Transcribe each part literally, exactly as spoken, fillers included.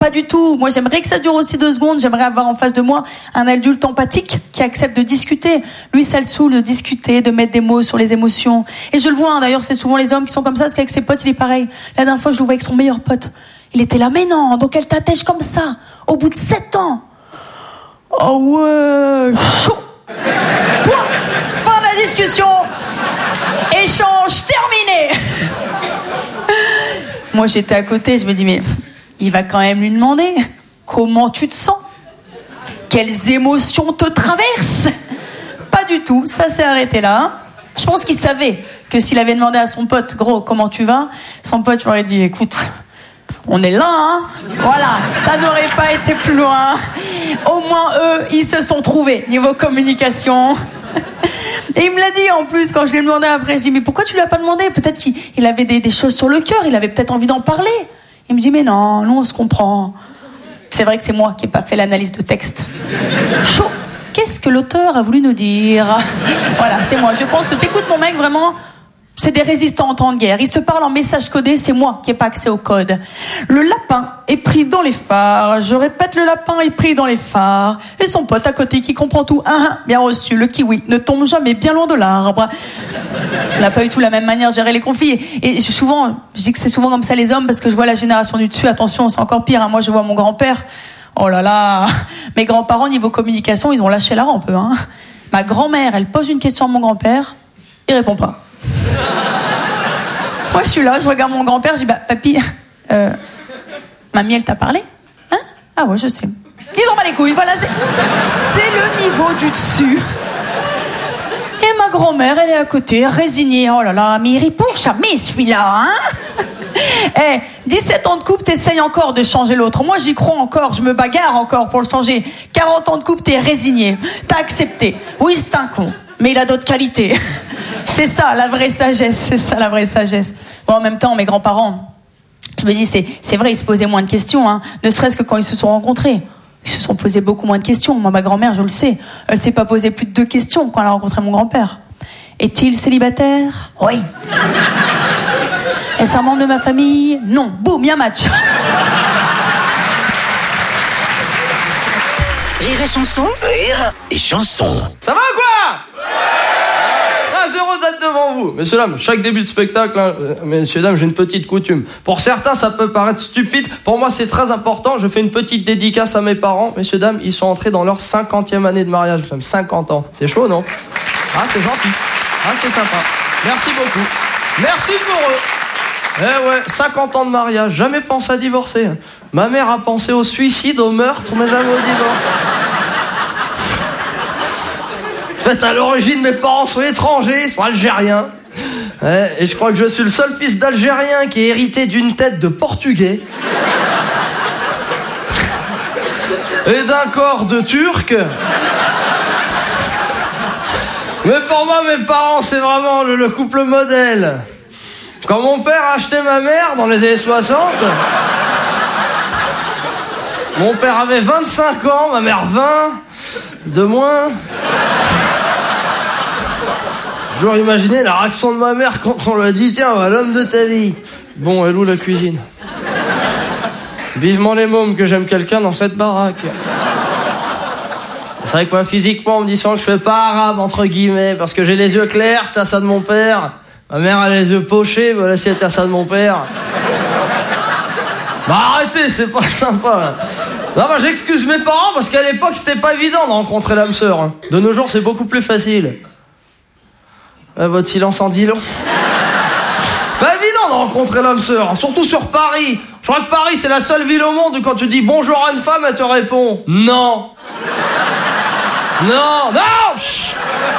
Pas du tout. Moi, j'aimerais que ça dure aussi deux secondes. J'aimerais avoir en face de moi un adulte empathique qui accepte de discuter. Lui, ça le saoule de discuter, de mettre des mots sur les émotions. Et je le vois, hein, d'ailleurs, c'est souvent les hommes qui sont comme ça, parce qu'avec ses potes, il est pareil. La dernière fois, je le vois avec son meilleur pote. Il était là, mais non, donc elle t'attèche comme ça, au bout de sept ans. Oh ouais, chaud. Point. Fin de la discussion. Échange terminé. Moi, j'étais à côté, je me dis, mais... il va quand même lui demander comment tu te sens, quelles émotions te traversent. Pas du tout, ça s'est arrêté là. Je pense qu'il savait que s'il avait demandé à son pote, gros, comment tu vas, son pote lui aurait dit, écoute, on est là, hein. Voilà, ça n'aurait pas été plus loin. Au moins eux, ils se sont trouvés niveau communication. Et il me l'a dit en plus quand je lui ai demandé après. Je dis, mais pourquoi tu lui as pas demandé? Peut-être qu'il il avait des, des choses sur le cœur, il avait peut-être envie d'en parler. Il me dit, mais non, nous on se comprend. C'est vrai que c'est moi qui n'ai pas fait l'analyse de texte. Chaud. Qu'est-ce que l'auteur a voulu nous dire? Voilà, c'est moi. Je pense que t'écoutes mon mec, vraiment, c'est des résistants en temps de guerre. Ils se parlent en message codé, c'est moi qui n'ai pas accès au code. Le lapin est pris dans les phares. Je répète, le lapin est pris dans les phares. Et son pote à côté qui comprend tout. Ah, bien reçu, le kiwi ne tombe jamais bien loin de l'arbre. On n'a pas eu tout la même manière de gérer les conflits. Et souvent, je dis que c'est souvent comme ça les hommes, parce que je vois la génération du dessus. Attention, c'est encore pire. Hein. Moi, je vois mon grand-père. Oh là là. Mes grands-parents, niveau communication, ils ont lâché la rampe, hein. Ma grand-mère, elle pose une question à mon grand-père. Il répond pas. Moi, je suis là, je regarde mon grand-père, je dis, bah, papy, euh, mamie, elle t'a parlé? Hein? Ah ouais, je sais. Ils ont mal les couilles, voilà, c'est, c'est le niveau du dessus. Et ma grand-mère, elle est à côté, résignée. Oh là là, mais il répond jamais, celui-là, hein? Eh, dix-sept ans de couple, t'essayes encore de changer l'autre. Moi, j'y crois encore, je me bagarre encore pour le changer. quarante ans de couple, t'es résigné. T'as accepté. Oui, c'est un con, mais il a d'autres qualités. C'est ça, la vraie sagesse. C'est ça, la vraie sagesse. Bon, en même temps, mes grands-parents, je me dis, c'est, c'est vrai, ils se posaient moins de questions, hein. Ne serait-ce que quand ils se sont rencontrés. Ils se sont posés beaucoup moins de questions. Moi, ma grand-mère, je le sais, elle s'est pas posé plus de deux questions quand elle a rencontré mon grand-père. Est-il célibataire? Oui. Est-ce un membre de ma famille? Non. Boum, y'a match. Rire et chanson. Rire et chanson. Ça va quoi? Ah, zéro date devant vous. Messieurs, dames, chaque début de spectacle, hein, euh, messieurs, dames, j'ai une petite coutume. Pour certains, ça peut paraître stupide. Pour moi, c'est très important. Je fais une petite dédicace à mes parents. Messieurs, dames, ils sont entrés dans leur cinquantième année de mariage. Comme cinquante ans. C'est chaud, non? Ah, c'est gentil. Ah, c'est sympa. Merci beaucoup. Merci pour eux. Eh ouais, cinquante ans de mariage. Jamais pensé à divorcer. Ma mère a pensé au suicide, au meurtre, mais jamais au divorce. En fait, à l'origine, mes parents sont étrangers, sont algériens. Ouais, et je crois que je suis le seul fils d'Algérien qui est hérité d'une tête de Portugais. Et d'un corps de Turc. Mais pour moi, mes parents, c'est vraiment le, le couple modèle. Quand mon père a acheté ma mère dans les années soixante, mon père avait vingt-cinq ans, ma mère vingt, de moins. J'aurais imaginé la réaction de ma mère quand on lui a dit, tiens, va l'homme de ta vie. Bon, elle où la cuisine? Vivement les mômes que j'aime quelqu'un dans cette baraque. C'est vrai que moi, physiquement, on me dit souvent que je fais pas arabe, entre guillemets, parce que j'ai les yeux clairs, j'étais à ça de mon père. Ma mère a les yeux pochés, voilà si elle était à ça de mon père. Bah arrêtez, c'est pas sympa. Non, bah j'excuse mes parents, parce qu'à l'époque, c'était pas évident de rencontrer l'âme sœur. Hein. De nos jours, c'est beaucoup plus facile. Euh, votre silence en dit long. Pas évident de rencontrer l'âme sœur, surtout sur Paris. Je crois que Paris, c'est la seule ville au monde où quand tu dis bonjour à une femme, elle te répond non. Non, non. Chut.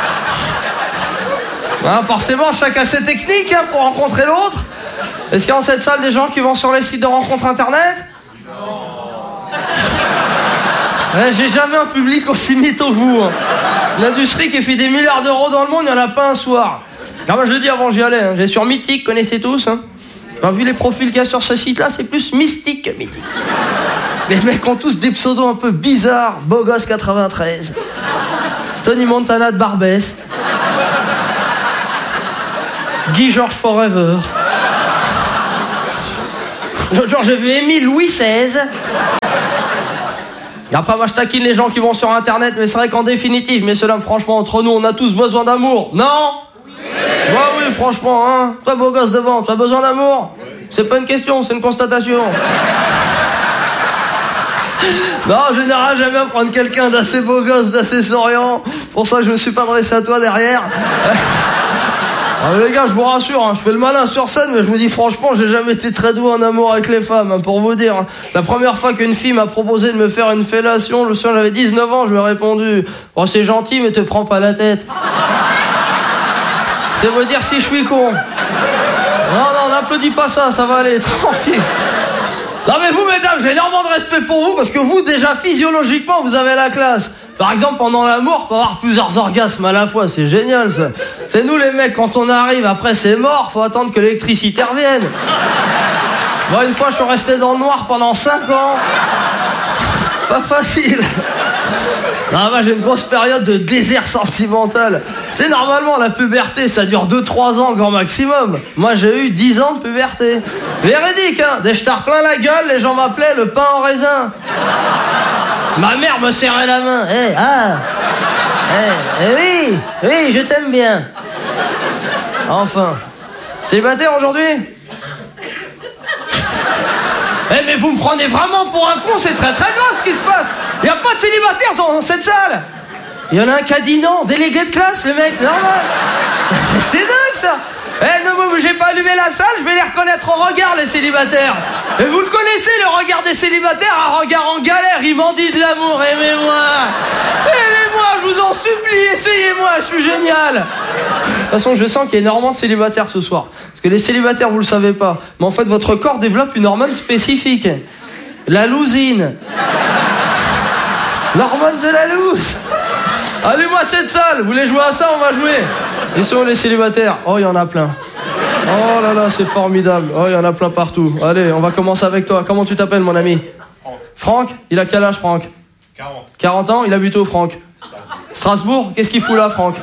Hein, forcément, chacun ses techniques hein, pour rencontrer l'autre. Est-ce qu'il y a dans cette salle des gens qui vont sur les sites de rencontres internet? Non. Ouais, j'ai jamais un public aussi mytho que vous. Hein. L'industrie qui fait des milliards d'euros dans le monde, il n'y en a pas un soir. Alors moi je le dis avant, j'y allais. Hein. J'ai sur Mythique, connaissez tous. Hein. Enfin, vu les profils qu'il y a sur ce site-là, c'est plus mystique que Mythique. Les mecs ont tous des pseudos un peu bizarres. Beau gosse quatre-vingt-treize. Tony Montana de Barbès. Guy Georges Forever. L'autre jour, j'ai vu Émile Louis seize. Et après, moi, je taquine les gens qui vont sur Internet, mais c'est vrai qu'en définitive, messieurs, dames, franchement, entre nous, on a tous besoin d'amour. Non? Oui. Bah oui, franchement, hein. Toi, beau gosse devant, tu as besoin d'amour? Oui. C'est pas une question, c'est une constatation. Non, en général, j'aime bien prendre quelqu'un d'assez beau gosse, d'assez souriant. Pour ça, je me suis pas adressé à toi derrière. Alors, les gars, je vous rassure, hein, je fais le malin sur scène, mais je vous dis franchement, j'ai jamais été très doué en amour avec les femmes, hein, pour vous dire. Hein. La première fois qu'une fille m'a proposé de me faire une fellation, je me souviens, j'avais dix-neuf ans, je lui ai répondu « Oh, c'est gentil, mais te prends pas la tête. » C'est vous dire si je suis con. Non, non, n'applaudis pas ça, ça va aller, tranquille. Non mais vous, mesdames, j'ai énormément de respect pour vous, parce que vous, déjà, physiologiquement, vous avez la classe. Par exemple, pendant l'amour, faut avoir plusieurs orgasmes à la fois, c'est génial ça. C'est nous les mecs, quand on arrive, après c'est mort, faut attendre que l'électricité revienne. Moi, une fois, je suis resté dans le noir pendant cinq ans. Pas facile. Non, moi, j'ai une grosse période de désert sentimental. Tu sais, normalement, la puberté, ça dure deux trois ans, grand maximum. Moi, j'ai eu dix ans de puberté. Véridique, hein. Dès que je t'ai replein la gueule, les gens m'appelaient le pain en raisin. Ma mère me serrait la main. Eh, hey, ah Eh, hey, oui, oui, je t'aime bien. Enfin. Célibataire aujourd'hui? Eh, hey, mais vous me prenez vraiment pour un con, c'est très très grave ce qui se passe. Il n'y a pas de célibataires dans cette salle. Il y en a un qui a dit non, délégué de classe, le mec, normal. C'est dingue ça. Eh hey, non, moi j'ai pas allumé la salle, je vais les reconnaître au regard, les célibataires. Et vous le connaissez, le regard des célibataires, un regard en galère, il m'en dit de l'amour, aimez-moi. Aimez-moi, je vous en supplie, essayez-moi, je suis génial. De toute façon, je sens qu'il y a énormément de célibataires ce soir. Parce que les célibataires, vous le savez pas, mais en fait, votre corps développe une hormone spécifique. La lousine. L'hormone de la loose. Allez-moi cette salle, vous voulez jouer à ça, on va jouer. Ils sont les célibataires. Oh, il y en a plein. Oh là là, c'est formidable. Oh, il y en a plein partout. Allez, on va commencer avec toi. Comment tu t'appelles, mon ami? Franck. Franck, il a quel âge, Franck? quarante. quarante ans, il habite où, Franck? Strasbourg. Strasbourg? Qu'est-ce qu'il fout là, Franck?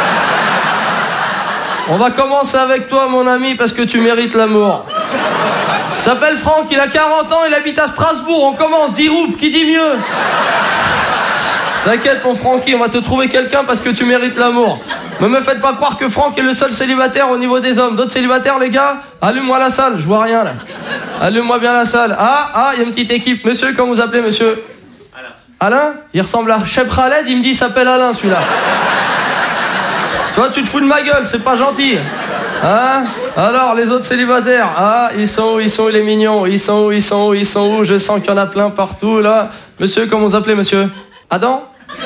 On va commencer avec toi, mon ami, parce que tu mérites l'amour. Il s'appelle Franck, il a quarante ans, il habite à Strasbourg. On commence, dix roupes, qui dit mieux? T'inquiète, mon Francky, on va te trouver quelqu'un parce que tu mérites l'amour. Ne me faites pas croire que Franck est le seul célibataire au niveau des hommes. D'autres célibataires, les gars? Allume-moi la salle, je vois rien là. Allume-moi bien la salle. Ah, ah, il y a une petite équipe. Monsieur, comment vous appelez, monsieur? Alain. Alain? Il ressemble à Cheb Khaled, il me dit il s'appelle Alain, celui-là. Toi, tu te fous de ma gueule, c'est pas gentil. Hein? Alors, les autres célibataires, ah, ils sont où, ils sont où les mignons? Ils sont où, ils sont où, ils sont où? Je sens qu'il y en a plein partout, là. Monsieur, comment vous appelez, monsieur? Adam?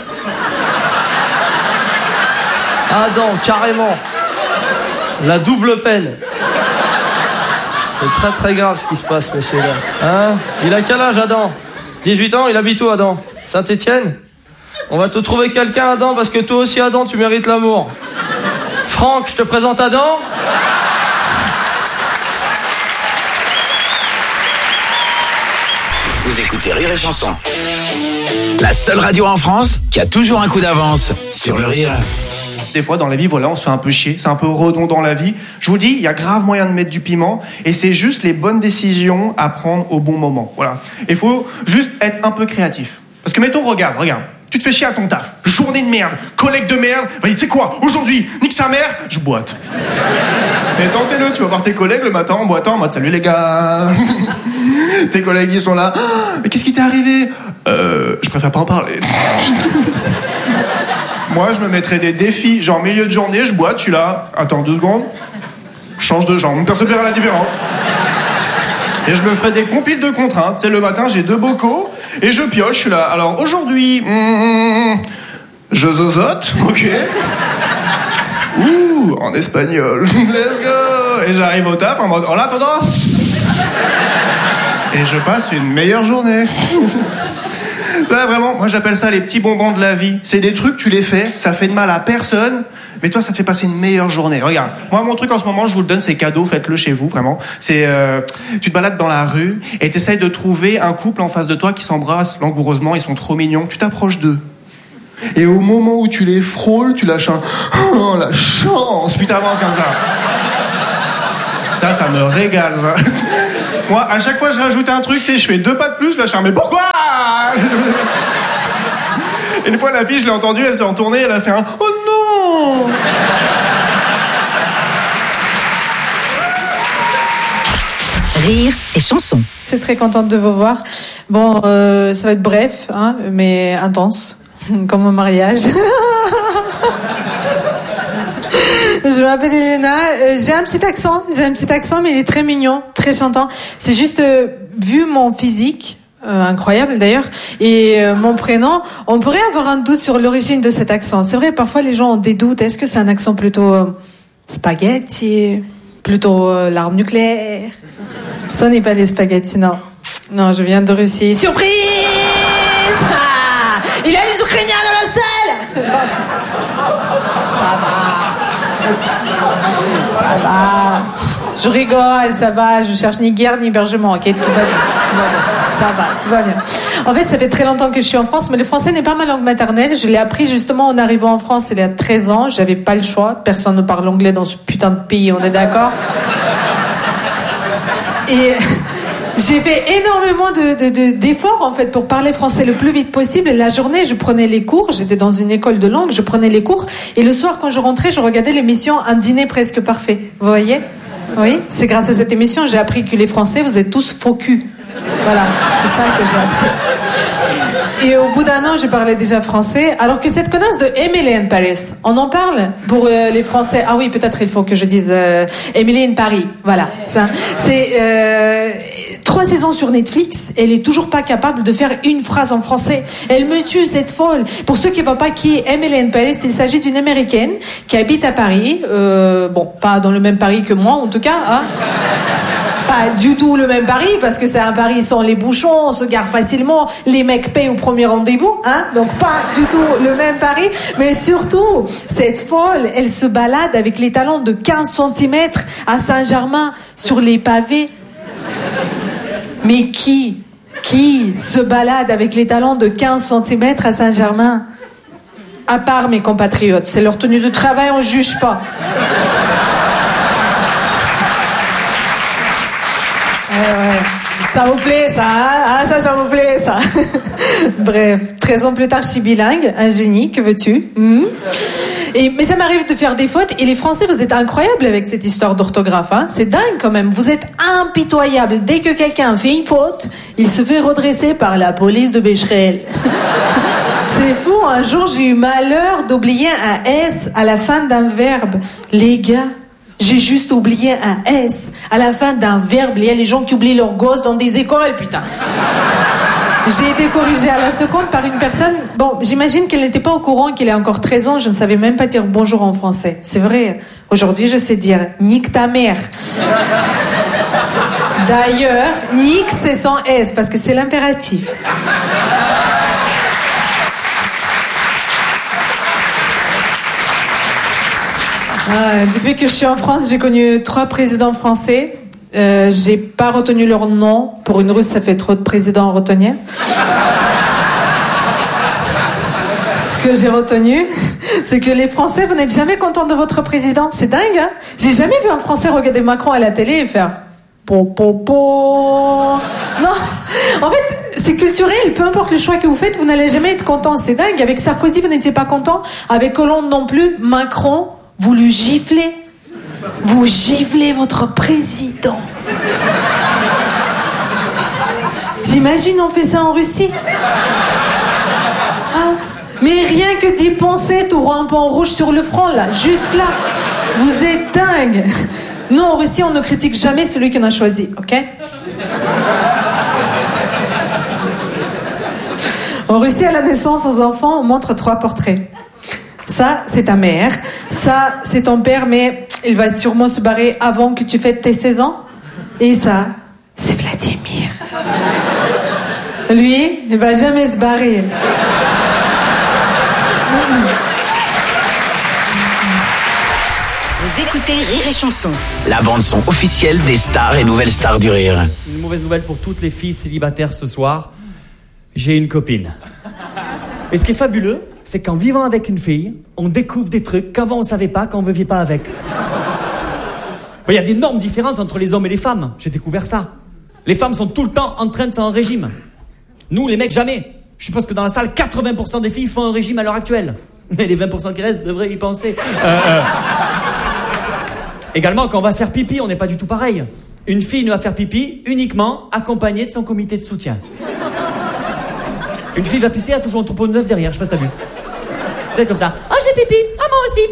Adam, carrément. La double peine. C'est très très grave ce qui se passe, monsieur là. Hein? Il a quel âge, Adam? dix-huit ans, il habite où, Adam? Saint-Étienne? On va te trouver quelqu'un, Adam, parce que toi aussi, Adam, tu mérites l'amour. Franck, je te présente Adam. Vous écoutez Rire et Chanson. La seule radio en France qui a toujours un coup d'avance sur le rire. Des fois, dans la vie, voilà, on se fait un peu chier. C'est un peu redondant la vie. Je vous dis, il y a grave moyen de mettre du piment. Et c'est juste les bonnes décisions à prendre au bon moment. Voilà. Il faut juste être un peu créatif. Parce que, mettons, regarde, regarde. Tu te fais chier à ton taf. Journée de merde. Collègue de merde. Bah, tu sais quoi? Aujourd'hui, nique sa mère, je boite. Mais tentez-le, tu vas voir tes collègues le matin en boitant en mode salut les gars. Tes collègues, ils sont là. Mais qu'est-ce qui t'est arrivé? Euh, je préfère pas en parler. Moi, je me mettrais des défis, genre milieu de journée, je boite, je suis là, attends deux secondes, change de jambe, personne ne verra la différence. Et je me ferais des compiles de contraintes. Tu sais, le matin, j'ai deux bocaux et je pioche, je suis là. Alors aujourd'hui, mm, je zozote, ok. Ouh, en espagnol, let's go. Et j'arrive au taf en mode, hola todos. Et je passe une meilleure journée. Ça, vraiment, moi j'appelle ça les petits bonbons de la vie. C'est des trucs, tu les fais, ça fait de mal à personne, mais toi ça te fait passer une meilleure journée. Regarde, moi mon truc en ce moment, je vous le donne, c'est cadeau, faites-le chez vous, vraiment. C'est, euh, tu te balades dans la rue et t'essayes de trouver un couple en face de toi qui s'embrasse langoureusement, ils sont trop mignons, tu t'approches d'eux. Et au moment où tu les frôles, tu lâches un « Oh, la chance !» Puis t'avances comme ça. Ça, ça me régale, ça. Moi, à chaque fois je rajoute un truc, c'est je fais deux pas de plus, je lâche un mais pourquoi? Et une fois la fille, je l'ai entendue, elle s'est retournée, elle a fait un oh non. Rire et chanson. Je suis très contente de vous voir. Bon, euh, ça va être bref, hein, mais intense, comme mon mariage. Je m'appelle Elena, euh, j'ai un petit accent, j'ai un petit accent, mais il est très mignon, très chantant. C'est juste, euh, vu mon physique, euh, incroyable d'ailleurs, et euh, mon prénom, on pourrait avoir un doute sur l'origine de cet accent. C'est vrai, parfois les gens ont des doutes. Est-ce que c'est un accent plutôt euh, spaghetti, plutôt euh, l'arme nucléaire? Ce n'est pas des spaghettis, non. Non, je viens de Russie. Surprise! Ah, il y a les Ukrainiens dans la salle! Ça va. Ça va. Je rigole, ça va. Je cherche ni guerre ni hébergement, ok? Tout va bien. Tout va bien. Ça va, tout va bien. En fait, ça fait très longtemps que je suis en France, mais le français n'est pas ma langue maternelle. Je l'ai appris justement en arrivant en France il y a treize ans. J'avais pas le choix. Personne ne parle anglais dans ce putain de pays, on est d'accord? Et j'ai fait énormément de, de, de, d'efforts en fait pour parler français le plus vite possible. Et la journée, je prenais les cours. J'étais dans une école de langue, je prenais les cours. Et le soir, quand je rentrais, je regardais l'émission Un dîner presque parfait. Vous voyez? Oui, c'est grâce à cette émission j'ai appris que les Français, vous êtes tous faux cul. Voilà, c'est ça que j'ai appris. Et au bout d'un an, je parlais déjà français. Alors que cette connasse de Emily in Paris, on en parle pour euh, les Français. Ah oui, peut-être il faut que je dise euh, Emily in Paris. Voilà, ça. C'est euh, trois saisons sur Netflix. Elle est toujours pas capable de faire une phrase en français. Elle me tue, cette folle. Pour ceux qui ne voient pas qui est Emily in Paris, il s'agit d'une Américaine qui habite à Paris. Euh, bon, pas dans le même Paris que moi, en tout cas. Hein. Pas du tout le même Paris, parce que c'est un Paris sans les bouchons, on se gare facilement, les mecs payent au premier rendez-vous, hein, donc pas du tout le même Paris, mais surtout, cette folle, elle se balade avec les talons de quinze centimètres à Saint-Germain, sur les pavés. Mais qui, qui se balade avec les talons de quinze centimètres à Saint-Germain? À part mes compatriotes, c'est leur tenue de travail, on juge pas. Ouais, ouais. Ça vous plaît, ça, hein? Ah, ça, ça vous plaît, ça. Bref, treize ans plus tard, je suis bilingue, un génie, que veux-tu? mmh. Et, mais ça m'arrive de faire des fautes, et les Français, vous êtes incroyables avec cette histoire d'orthographe, hein? C'est dingue quand même, vous êtes impitoyables. Dès que quelqu'un fait une faute, il se fait redresser par la police de Becherel. C'est fou, un jour j'ai eu malheur d'oublier un S à la fin d'un verbe. Les gars, j'ai juste oublié un S à la fin d'un verbe. Il y a les gens qui oublient leurs gosses dans des écoles, putain. J'ai été corrigée à la seconde par une personne. Bon, j'imagine qu'elle n'était pas au courant qu'il a encore treize ans. Je ne savais même pas dire bonjour en français. C'est vrai. Aujourd'hui, je sais dire nique ta mère. D'ailleurs, nique, c'est sans S parce que c'est l'impératif. Ah, depuis que je suis en France, j'ai connu trois présidents français. Euh, j'ai pas retenu leur nom. Pour une Russe, ça fait trop de présidents à retenir. Ce que j'ai retenu, c'est que les Français, vous n'êtes jamais contents de votre président. C'est dingue, hein? J'ai jamais vu un Français regarder Macron à la télé et faire po po po. Non, en fait, c'est culturel. Peu importe le choix que vous faites, vous n'allez jamais être content. C'est dingue. Avec Sarkozy, vous n'étiez pas content. Avec Hollande non plus. Macron, vous le giflez. Vous giflez votre président. T'imagines, on fait ça en Russie? Hein? Mais rien que d'y penser, t'auras un point rouge sur le front, là. Juste là. Vous êtes dingue. Non, en Russie, on ne critique jamais celui qu'on a choisi, ok? En Russie, à la naissance, aux enfants, on montre trois portraits. Ça, c'est ta mère. Ça, c'est ton père, mais il va sûrement se barrer avant que tu fêtes tes seize ans. Et ça, c'est Vladimir. Lui, il va jamais se barrer. Vous écoutez Rire et Chanson. La bande-son officielle des stars et nouvelles stars du rire. Une mauvaise nouvelle pour toutes les filles célibataires ce soir. J'ai une copine. Et ce qui est fabuleux, c'est qu'en vivant avec une fille, on découvre des trucs qu'avant on savait pas, qu'on ne vivait pas avec. Il y a d'énormes différences entre les hommes et les femmes. J'ai découvert ça. Les femmes sont tout le temps en train de faire un régime. Nous, les mecs, jamais. Je suppose que dans la salle, quatre-vingts pour cent des filles font un régime à l'heure actuelle. Mais les vingt pour cent qui restent devraient y penser. Euh, euh. Également, quand on va faire pipi, on n'est pas du tout pareil. Une fille ne va faire pipi uniquement accompagnée de son comité de soutien. Une fille va pisser, elle a toujours un troupeau de neuf derrière, je sais pas si t'as vu. C'est comme ça. Oh, j'ai pipi. Ah, moi aussi.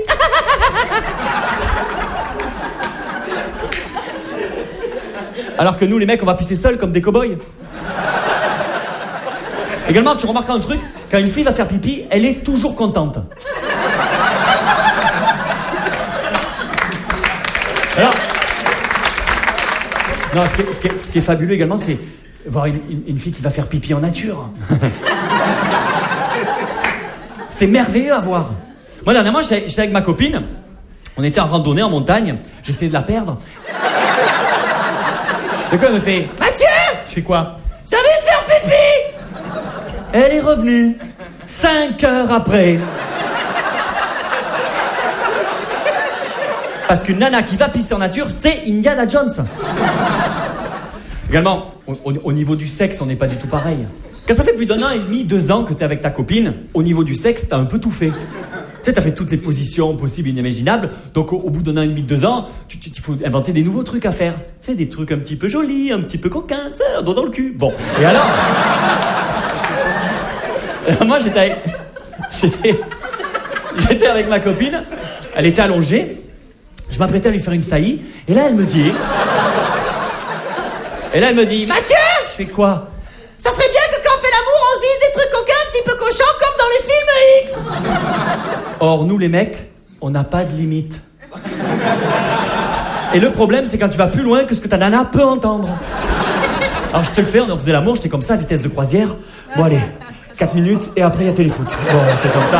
Alors que nous, les mecs, on va pisser seuls comme des cow-boys. Également, tu remarqueras un truc, quand une fille va faire pipi, elle est toujours contente. Alors, non, ce qui est, ce qui est, ce qui est fabuleux également, c'est voir une, une, une fille qui va faire pipi en nature. C'est merveilleux à voir. Moi, dernièrement, j'étais, j'étais avec ma copine, on était en randonnée en montagne, j'essayais de la perdre. Et quoi, elle me fait « Mathieu !» Je fais quoi ? « J'ai envie de faire pipi !» Elle est revenue, cinq heures après. Parce qu'une nana qui va pisser en nature, c'est Indiana Jones. Également, au, au, au niveau du sexe, on n'est pas du tout pareil. Quand ça fait plus d'un an et demi, deux ans que t'es avec ta copine, au niveau du sexe, t'as un peu tout fait. Tu sais, t'as fait toutes les positions possibles et inimaginables, donc au, au bout d'un an et demi, deux ans, tu, tu, il faut inventer des nouveaux trucs à faire. Tu sais, des trucs un petit peu jolis, un petit peu coquins, tu sais, un doigt dans le cul. Bon, et alors... Moi, j'étais avec... J'étais... J'étais avec ma copine, elle était allongée, je m'apprêtais à lui faire une saillie, et là, elle me dit... Et là, elle me dit... Mathieu ! Je fais quoi ? Ça serait bien que quand on fait l'amour, on se dise des trucs coquins, un petit peu cochons, comme dans les films X. Or, nous, les mecs, on n'a pas de limite. Et le problème, c'est quand tu vas plus loin que ce que ta nana peut entendre. Alors, je te le fais, on faisait l'amour, j'étais comme ça, à vitesse de croisière. Bon, allez, quatre minutes, et après, il y a téléfoot. Bon, c'est comme ça.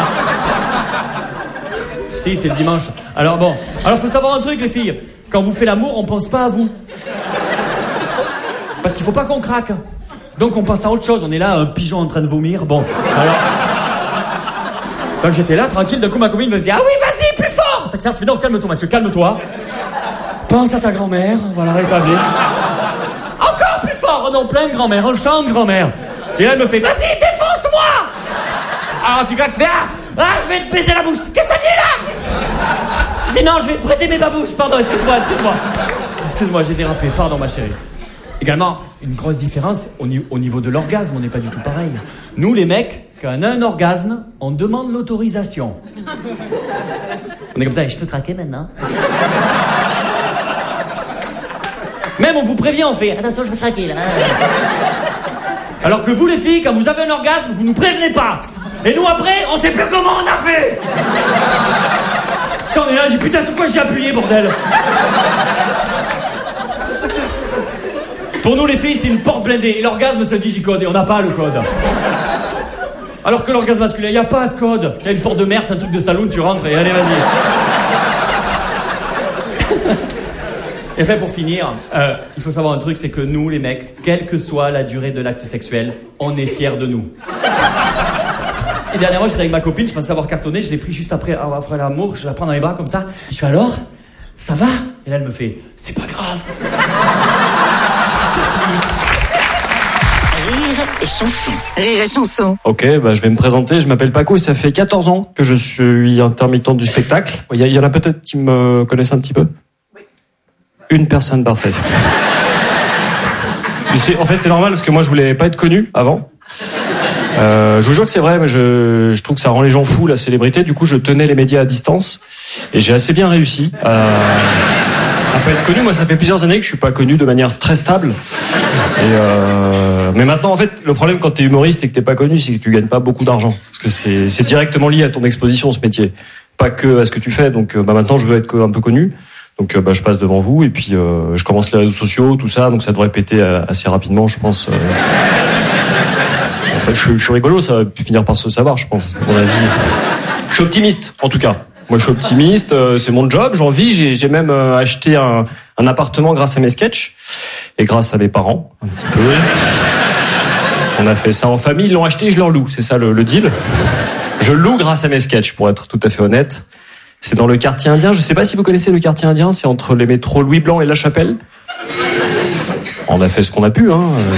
Si, c'est le dimanche. Alors, bon. Alors, faut savoir un truc, les filles. Quand vous faites l'amour, on pense pas à vous. Parce qu'il faut pas qu'on craque. Donc on pense à autre chose, on est là, un pigeon en train de vomir, bon, alors... Donc j'étais là, tranquille, d'un coup ma copine me dit « Ah oui, vas-y, plus fort !» T'as que tu fais « Non, calme-toi Mathieu, calme-toi. Pense à ta grand-mère, voilà, rétablir. Encore plus fort !» Oh non, plein de grand-mère, on chante grand-mère. Et là elle me fait « Vas-y, défonce-moi !» Ah, tu claques, tu fais « Ah, je vais te baiser la bouche. Qu'est-ce que ça dit là ?» Je dis « Non, je vais te prêter mes babouches, pardon, excuse-moi, excuse-moi. » Excuse-moi, j'ai dérapé, pardon ma chérie. Également, une grosse différence au, ni- au niveau de l'orgasme, on n'est pas du tout pareil. Nous, les mecs, quand on a un orgasme, on demande l'autorisation. On est comme ça, je peux craquer maintenant. Même on vous prévient, on fait attention, je vais craquer là. Alors que vous, les filles, quand vous avez un orgasme, vous nous prévenez pas. Et nous, après, on sait plus comment on a fait. Ça, on est là, on dit putain, sur quoi j'ai appuyé, bordel. Pour nous, les filles, c'est une porte blindée. Et l'orgasme, c'est le digicode. Et on n'a pas le code. Alors que l'orgasme masculin, il n'y a pas de code. Il y a une porte de merde, c'est un truc de saloon, tu rentres et allez, vas-y. Et fait, pour finir, euh, il faut savoir un truc, c'est que nous, les mecs, quelle que soit la durée de l'acte sexuel, on est fiers de nous. Et dernièrement, j'étais avec ma copine, je pensais avoir cartonné, je l'ai pris juste après avoir fait l'amour, je la prends dans les bras comme ça. Je fais alors, ça va ? Et là, elle me fait, c'est pas grave. Rire et chanson. Rire et chanson. Ok, bah, je vais me présenter. Je m'appelle Paco et ça fait quatorze ans que je suis intermittent du spectacle. Il y, y en a peut-être qui me connaissent un petit peu. Oui. Une personne parfaite. En fait, c'est normal parce que moi, je voulais pas être connu avant. Euh, je vous jure que c'est vrai, mais je, je trouve que ça rend les gens fous, la célébrité. Du coup, je tenais les médias à distance et j'ai assez bien réussi à, à pas être connu. Moi, ça fait plusieurs années que je suis pas connu de manière très stable. Et euh, mais maintenant, en fait, le problème quand t'es humoriste et que t'es pas connu, c'est que tu gagnes pas beaucoup d'argent, parce que c'est, c'est directement lié à ton exposition, ce métier, pas que à ce que tu fais. Donc, bah, maintenant, je veux être un peu connu. Donc, bah, je passe devant vous et puis euh, je commence les réseaux sociaux, tout ça. Donc, ça devrait péter assez rapidement, je pense. Euh... Je, je suis rigolo, ça va finir par se savoir, je pense. On a dit. Je suis optimiste, en tout cas. Moi, je suis optimiste, euh, c'est mon job, j'en vis. J'ai, j'ai même euh, acheté un, un appartement grâce à mes sketchs et grâce à mes parents, un petit peu. On a fait ça en famille, ils l'ont acheté, je leur loue, c'est ça le, le deal. Je loue grâce à mes sketchs, pour être tout à fait honnête. C'est dans le quartier indien. Je sais pas si vous connaissez le quartier indien, c'est entre les métros Louis Blanc et La Chapelle. On a fait ce qu'on a pu. Hein.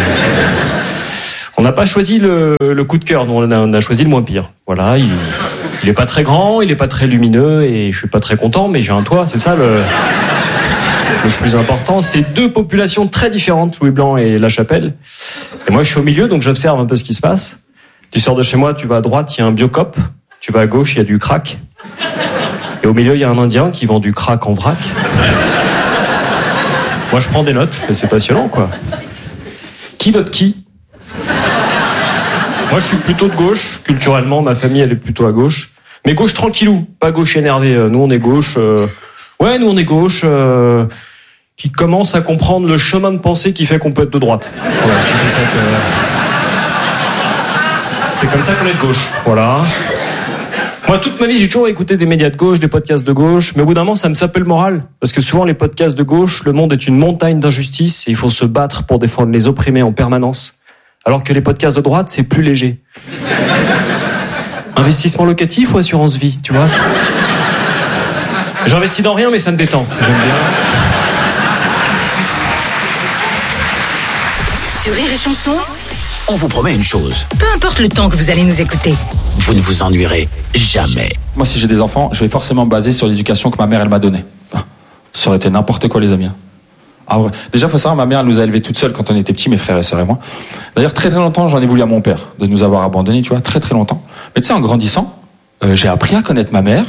On n'a pas choisi le, le coup de cœur, nous on a, on a choisi le moins pire. Voilà, il, il est pas très grand, il est pas très lumineux et je suis pas très content, mais j'ai un toit, c'est ça le, le plus important. C'est deux populations très différentes, Louis Blanc et La Chapelle. Et moi je suis au milieu, donc j'observe un peu ce qui se passe. Tu sors de chez moi, tu vas à droite, il y a un Biocop. Tu vas à gauche, il y a du crack. Et au milieu, il y a un Indien qui vend du crack en vrac. Moi je prends des notes, et c'est passionnant quoi. Qui vote qui ? Moi, je suis plutôt de gauche. Culturellement, ma famille, elle est plutôt à gauche. Mais gauche tranquillou, pas gauche énervée. Nous, on est gauche... Euh... Ouais, nous, on est gauche... Euh... qui commence à comprendre le chemin de pensée qui fait qu'on peut être de droite. Voilà, c'est comme ça que... C'est comme ça qu'on est de gauche. Voilà. Moi, toute ma vie, j'ai toujours écouté des médias de gauche, des podcasts de gauche. Mais au bout d'un moment, ça me sapait le moral. Parce que souvent, les podcasts de gauche, le monde est une montagne d'injustice et il faut se battre pour défendre les opprimés en permanence. Alors que les podcasts de droite, c'est plus léger. Investissement locatif ou assurance vie, tu vois. J'investis dans rien, mais ça me détend. J'aime bien. Sur Rire et Chanson, On vous promet une chose, peu importe le temps que vous allez nous écouter, vous ne vous ennuierez jamais. Moi, si j'ai des enfants, je vais forcément me baser sur l'éducation que ma mère, elle m'a donnée. Ça aurait été n'importe quoi, les amis. Ah ouais. Déjà, faut savoir, ma mère, elle nous a élevés toute seule quand on était petits, mes frères et sœurs et moi. D'ailleurs, très très longtemps, j'en ai voulu à mon père de nous avoir abandonnés, tu vois, très très longtemps. Mais tu sais, en grandissant, euh, j'ai appris à connaître ma mère.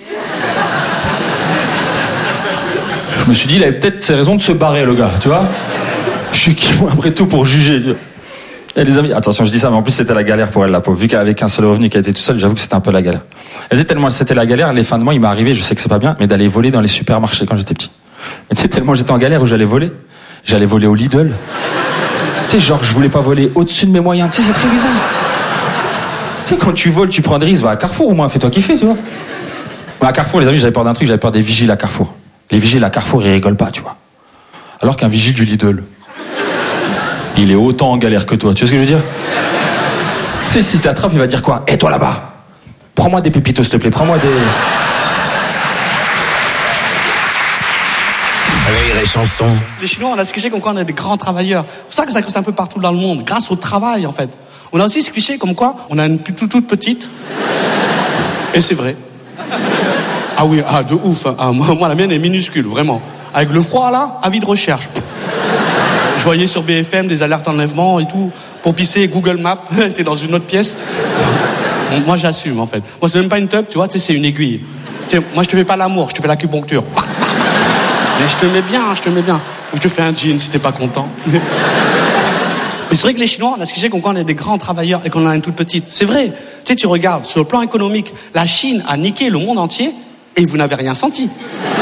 Je me suis dit, il avait peut-être ses raisons de se barrer, le gars, tu vois. Je suis qui, moi, après tout, pour juger. Et les amis, attention, je dis ça, mais en plus, c'était la galère pour elle, la pauvre. Vu qu'elle avait qu'un seul revenu, qu'elle était toute seule, j'avoue que c'était un peu la galère. Elle disait tellement c'était la galère, les fins de mois, il m'est arrivé, je sais que c'est pas bien, mais d'aller voler dans les supermarchés quand j'étais petit. Mais tu sais, tellement j'étais en galère où j'allais voler. J'allais voler au Lidl. Tu sais, genre, je voulais pas voler au-dessus de mes moyens. Tu sais, c'est très bizarre. Tu sais, quand tu voles, tu prends des risques. Va à Carrefour, au moins, fais-toi kiffer, tu vois. Mais à Carrefour, les amis, j'avais peur d'un truc, j'avais peur des vigiles à Carrefour. Les vigiles à Carrefour, ils rigolent pas, tu vois. Alors qu'un vigile du Lidl, il est autant en galère que toi. Tu vois ce que je veux dire? Tu sais, si t'attrapes, il va dire quoi? Eh, toi là-bas, prends-moi des pépitos, s'il te plaît, prends-moi des... Rire et Chanson. Les Chinois, on a ce cliché comme quoi on est des grands travailleurs. C'est pour ça que ça existe un peu partout dans le monde, grâce au travail en fait. On a aussi ce cliché comme quoi on a une toute, toute petite. Et c'est vrai. Ah oui, ah de ouf. Ah, moi, moi, la mienne est minuscule, vraiment. Avec le froid là, avis de recherche. Je voyais sur B F M des alertes d'enlèvement et tout. Pour pisser, Google Maps, t'es dans une autre pièce. Moi j'assume en fait. Moi c'est même pas une teub, tu vois, tu sais, c'est une aiguille. Tu sais, moi je te fais pas l'amour, je te fais l'acupuncture. Mais je te mets bien, je te mets bien. Ou je te fais un jean si t'es pas content. Mais c'est vrai que les Chinois, on a ce que j'ai qu'on est des grands travailleurs et qu'on en a une toute petite. C'est vrai. Tu sais, tu regardes, sur le plan économique, la Chine a niqué le monde entier et vous n'avez rien senti.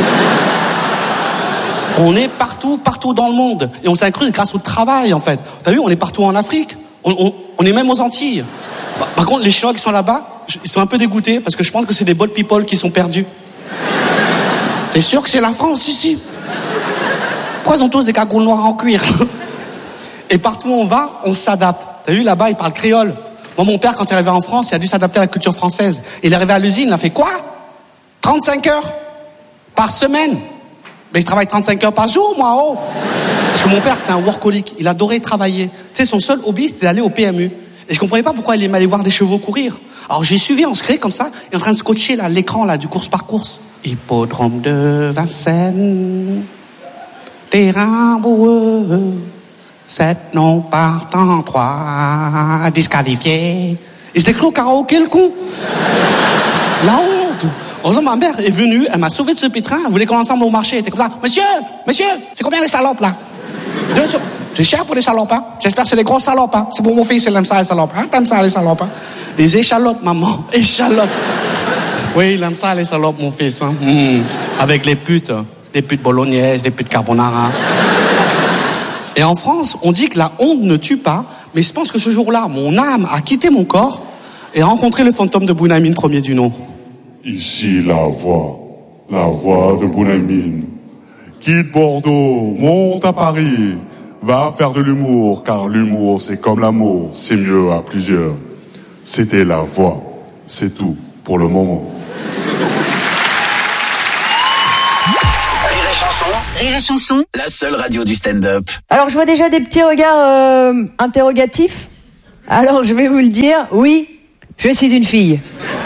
On est partout, partout dans le monde. Et on s'est inclus grâce au travail, en fait. T'as vu, on est partout en Afrique. On, on, on est même aux Antilles. Par contre, les Chinois qui sont là-bas, ils sont un peu dégoûtés parce que je pense que c'est des bold people qui sont perdus. T'es sûr que c'est la France? Si, si. Pourquoi ils ont tous des cagoules noires en cuir? Et partout où on va, on s'adapte. T'as vu, là-bas, ils parlent créole. Moi, mon père, quand il est arrivé en France, il a dû s'adapter à la culture française. Il est arrivé à l'usine, il a fait quoi? trente-cinq heures par semaine. Mais je travaille trente-cinq heures par jour, moi, oh. Parce que mon père, c'était un workaholic. Il adorait travailler. Tu sais, son seul hobby, c'était d'aller au P M U. Et je comprenais pas pourquoi il aimait aller voir des chevaux courir. Alors j'ai suivi en secret, comme ça, et en train de scotcher là, l'écran là, du course par course. Hippodrome de Vincennes, terrain boueux, sept non partant, trois disqualifiés. Et j'étais cru au karaoké, le con. La honte. Heureusement, ma mère est venue, elle m'a sauvé de ce pétrin, elle voulait qu'on ensemble au marché. Elle était comme ça, monsieur, monsieur, c'est combien les salopes là? Deux euros. C'est cher pour les salopes, hein? J'espère que c'est des grosses salopes, hein? C'est pour mon fils, il aime ça les salopes, hein? T'aimes ça les salopes, hein? Les échalotes, maman, échalotes. Oui, il aime ça les salopes, mon fils, hein? Mmh. Avec les putes, des putes bolognaises, des putes carbonara. Et en France, on dit que la honte ne tue pas, mais je pense que ce jour-là, mon âme a quitté mon corps et a rencontré le fantôme de Bounamine, premier du nom. Ici la voix, la voix de Bounamine. Quitte Bordeaux, monte à Paris, va faire de l'humour, car l'humour c'est comme l'amour, c'est mieux à plusieurs. C'était la voix, c'est tout pour le moment. Rire et Chanson, Rire et Chanson, La seule radio du stand-up. Alors je vois déjà des petits regards euh, interrogatifs. Alors je vais vous le dire, oui, je suis une fille.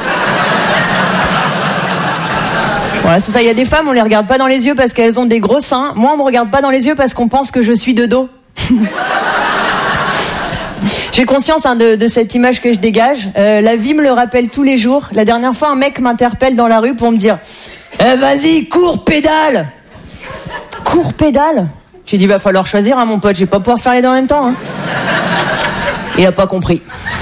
Voilà, c'est ça, il y a des femmes, on les regarde pas dans les yeux parce qu'elles ont des gros seins. Moi, on me regarde pas dans les yeux parce qu'on pense que je suis de dos. J'ai conscience hein, de, de cette image que je dégage. Euh, la vie me le rappelle tous les jours. La dernière fois, un mec m'interpelle dans la rue pour me dire eh, « Vas-y, cours, pédale !» Cours, pédale ? J'ai dit « Va falloir choisir, hein, mon pote, je vais pas pouvoir faire les deux en même temps. Hein. » Il a pas compris.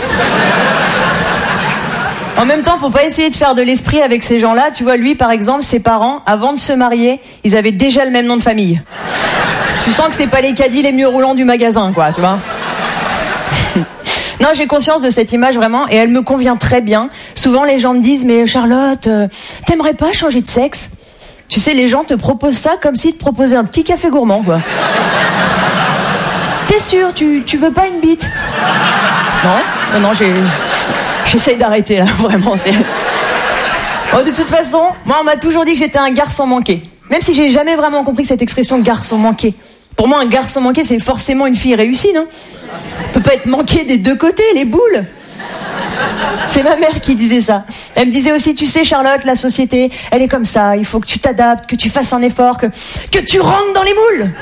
En même temps, faut pas essayer de faire de l'esprit avec ces gens-là. Tu vois, lui, par exemple, ses parents, avant de se marier, ils avaient déjà le même nom de famille. Tu sens que c'est pas les caddies les mieux roulants du magasin, quoi, tu vois. Non, j'ai conscience de cette image vraiment et elle me convient très bien. Souvent, les gens me disent « Mais Charlotte, euh, t'aimerais pas changer de sexe ?» Tu sais, les gens te proposent ça comme s'ils te proposaient un petit café gourmand, quoi. T'es sûr, tu, tu veux pas une bite ? Non, non, non, j'ai... J'essaye d'arrêter, là, vraiment, c'est... Oh, de toute façon, moi, on m'a toujours dit que j'étais un garçon manqué. Même si j'ai jamais vraiment compris cette expression « garçon manqué ». Pour moi, un garçon manqué, c'est forcément une fille réussie, non ? On peut pas être manqué des deux côtés, les boules. C'est ma mère qui disait ça. Elle me disait aussi, tu sais Charlotte, la société, elle est comme ça, il faut que tu t'adaptes, que tu fasses un effort, que, que tu rentres dans les moules.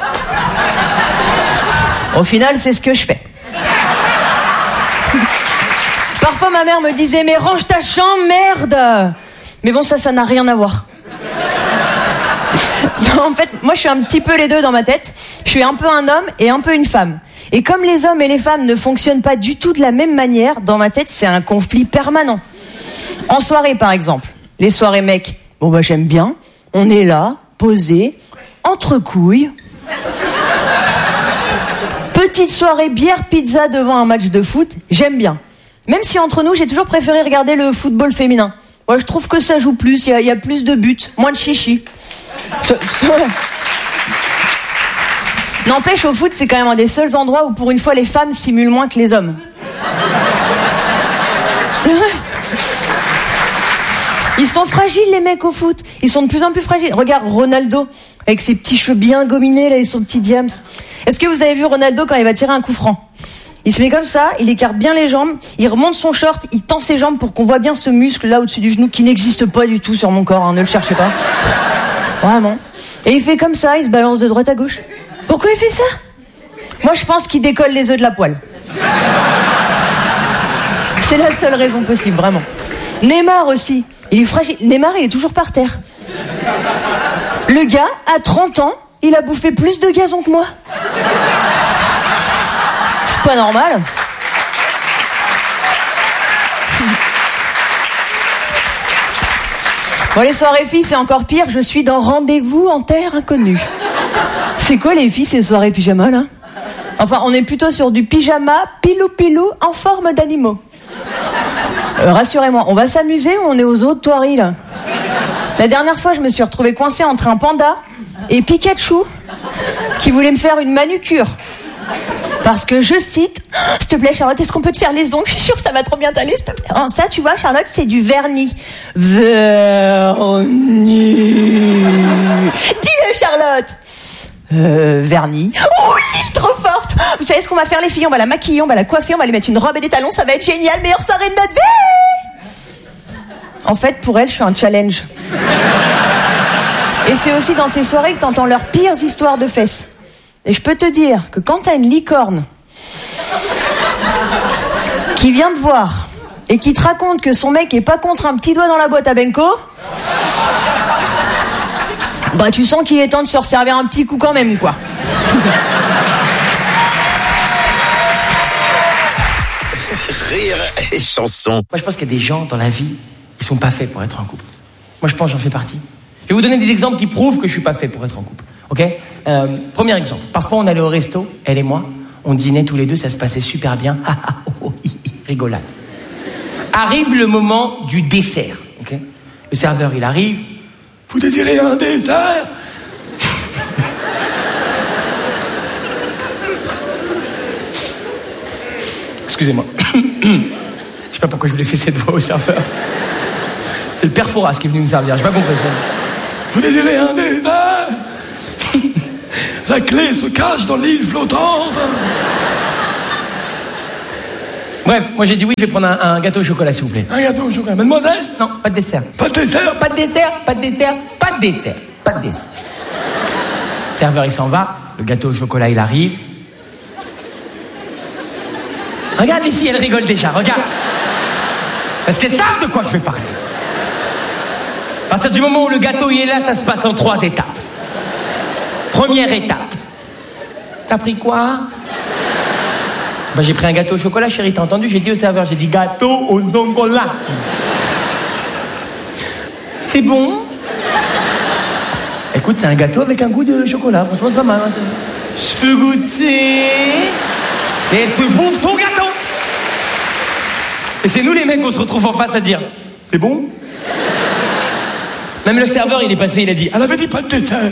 Au final, c'est ce que je fais. Parfois, ma mère me disait, mais range ta chambre, merde. Mais bon, ça, ça n'a rien à voir. Non, en fait, moi, je suis un petit peu les deux dans ma tête. Je suis un peu un homme et un peu une femme. Et comme les hommes et les femmes ne fonctionnent pas du tout de la même manière, dans ma tête, c'est un conflit permanent. En soirée, par exemple. Les soirées mecs, bon bah j'aime bien. On est là, posé, entre couilles. Petite soirée bière pizza devant un match de foot, j'aime bien. Même si entre nous, j'ai toujours préféré regarder le football féminin. Ouais, je trouve que ça joue plus, il y, y a plus de buts, moins de chichi. Ça, ça... N'empêche, au foot, c'est quand même un des seuls endroits où, pour une fois, les femmes simulent moins que les hommes. C'est vrai. Ils sont fragiles, les mecs, au foot. Ils sont de plus en plus fragiles. Regarde, Ronaldo, avec ses petits cheveux bien gominés, là, et son petit diams. Est-ce que vous avez vu Ronaldo quand il va tirer un coup franc ? Il se met comme ça, il écarte bien les jambes, il remonte son short, il tend ses jambes pour qu'on voit bien ce muscle là au-dessus du genou qui n'existe pas du tout sur mon corps, hein, ne le cherchez pas. Vraiment. Et il fait comme ça, il se balance de droite à gauche. Pourquoi il fait ça ? Moi, je pense qu'il décolle les œufs de la poêle. C'est la seule raison possible, vraiment. Neymar aussi. Il est fragile. Neymar, il est toujours par terre. Le gars, à trente ans, il a bouffé plus de gazon que moi. C'est pas normal. Bon, les soirées filles, c'est encore pire. Je suis dans Rendez-vous en terre inconnue. C'est quoi les filles, ces soirées pyjama, là ? Enfin, on est plutôt sur du pyjama pilou-pilou en forme d'animaux. Euh, rassurez-moi, on va s'amuser ou on est aux eaux de Thoiry, là ? La dernière fois, je me suis retrouvée coincée entre un panda et Pikachu qui voulait me faire une manucure. Parce que, je cite, « S'il te plaît, Charlotte, est-ce qu'on peut te faire les ongles ? Je suis sûre que ça va trop bien t'aller, s'il te plaît. » Oh, ça, tu vois, Charlotte, c'est du vernis. Vernis. Dis-le, Charlotte. Euh, vernis. Oui, trop forte. Vous savez ce qu'on va faire, les filles ? On va la maquiller, on va la coiffer, on va lui mettre une robe et des talons, ça va être génial, meilleure soirée de notre vie. En fait, pour elle, je suis un challenge. Et c'est aussi dans ces soirées que t'entends leurs pires histoires de fesses. Et je peux te dire que quand t'as une licorne qui vient te voir et qui te raconte que son mec est pas contre un petit doigt dans la boîte à Benko, bah tu sens qu'il est temps de se resservir un petit coup quand même, quoi. Rire et chanson. Moi, je pense qu'il y a des gens dans la vie qui sont pas faits pour être en couple. Moi, je pense que j'en fais partie. Je vais vous donner des exemples qui prouvent que je suis pas fait pour être en couple. Ok ? euh, Premier exemple. Parfois, on allait au resto, elle et moi. On dînait tous les deux, ça se passait super bien. Ah, ah, oh, oh, hi, hi, rigolade. Arrive le moment du dessert. Ok ? Le serveur, il arrive. Vous désirez un dessert ? Excusez-moi. Je sais pas pourquoi je voulais faire cette voix au serveur. C'est le père Fouras qui est venu me servir. J'ai pas compris ça. Vous désirez un dessert ? La clé se cache dans l'île flottante. Bref, moi j'ai dit oui, je vais prendre un, un gâteau au chocolat, s'il vous plaît. Un gâteau au chocolat. Mademoiselle? Non, pas de dessert. Pas de dessert? Pas de dessert, pas de dessert, pas de dessert, pas de dessert. Serveur, il s'en va. Le gâteau au chocolat, il arrive. Regarde les filles, elles rigolent déjà, regarde. Parce qu'elles savent de quoi je vais parler. À partir du moment où le gâteau il est là, ça se passe en trois étapes. Première étape. T'as pris quoi? Bah, j'ai pris un gâteau au chocolat, chérie, t'as entendu? J'ai dit au serveur, j'ai dit gâteau au chocolat. C'est bon? Écoute, c'est un gâteau avec un goût de chocolat, franchement c'est pas mal. Hein. Je peux goûter. Et elle te bouffe ton gâteau. Et c'est nous les mecs qu'on se retrouve en face à dire, c'est bon? Même le serveur, il est passé, il a dit, elle avait dit pas de dessert.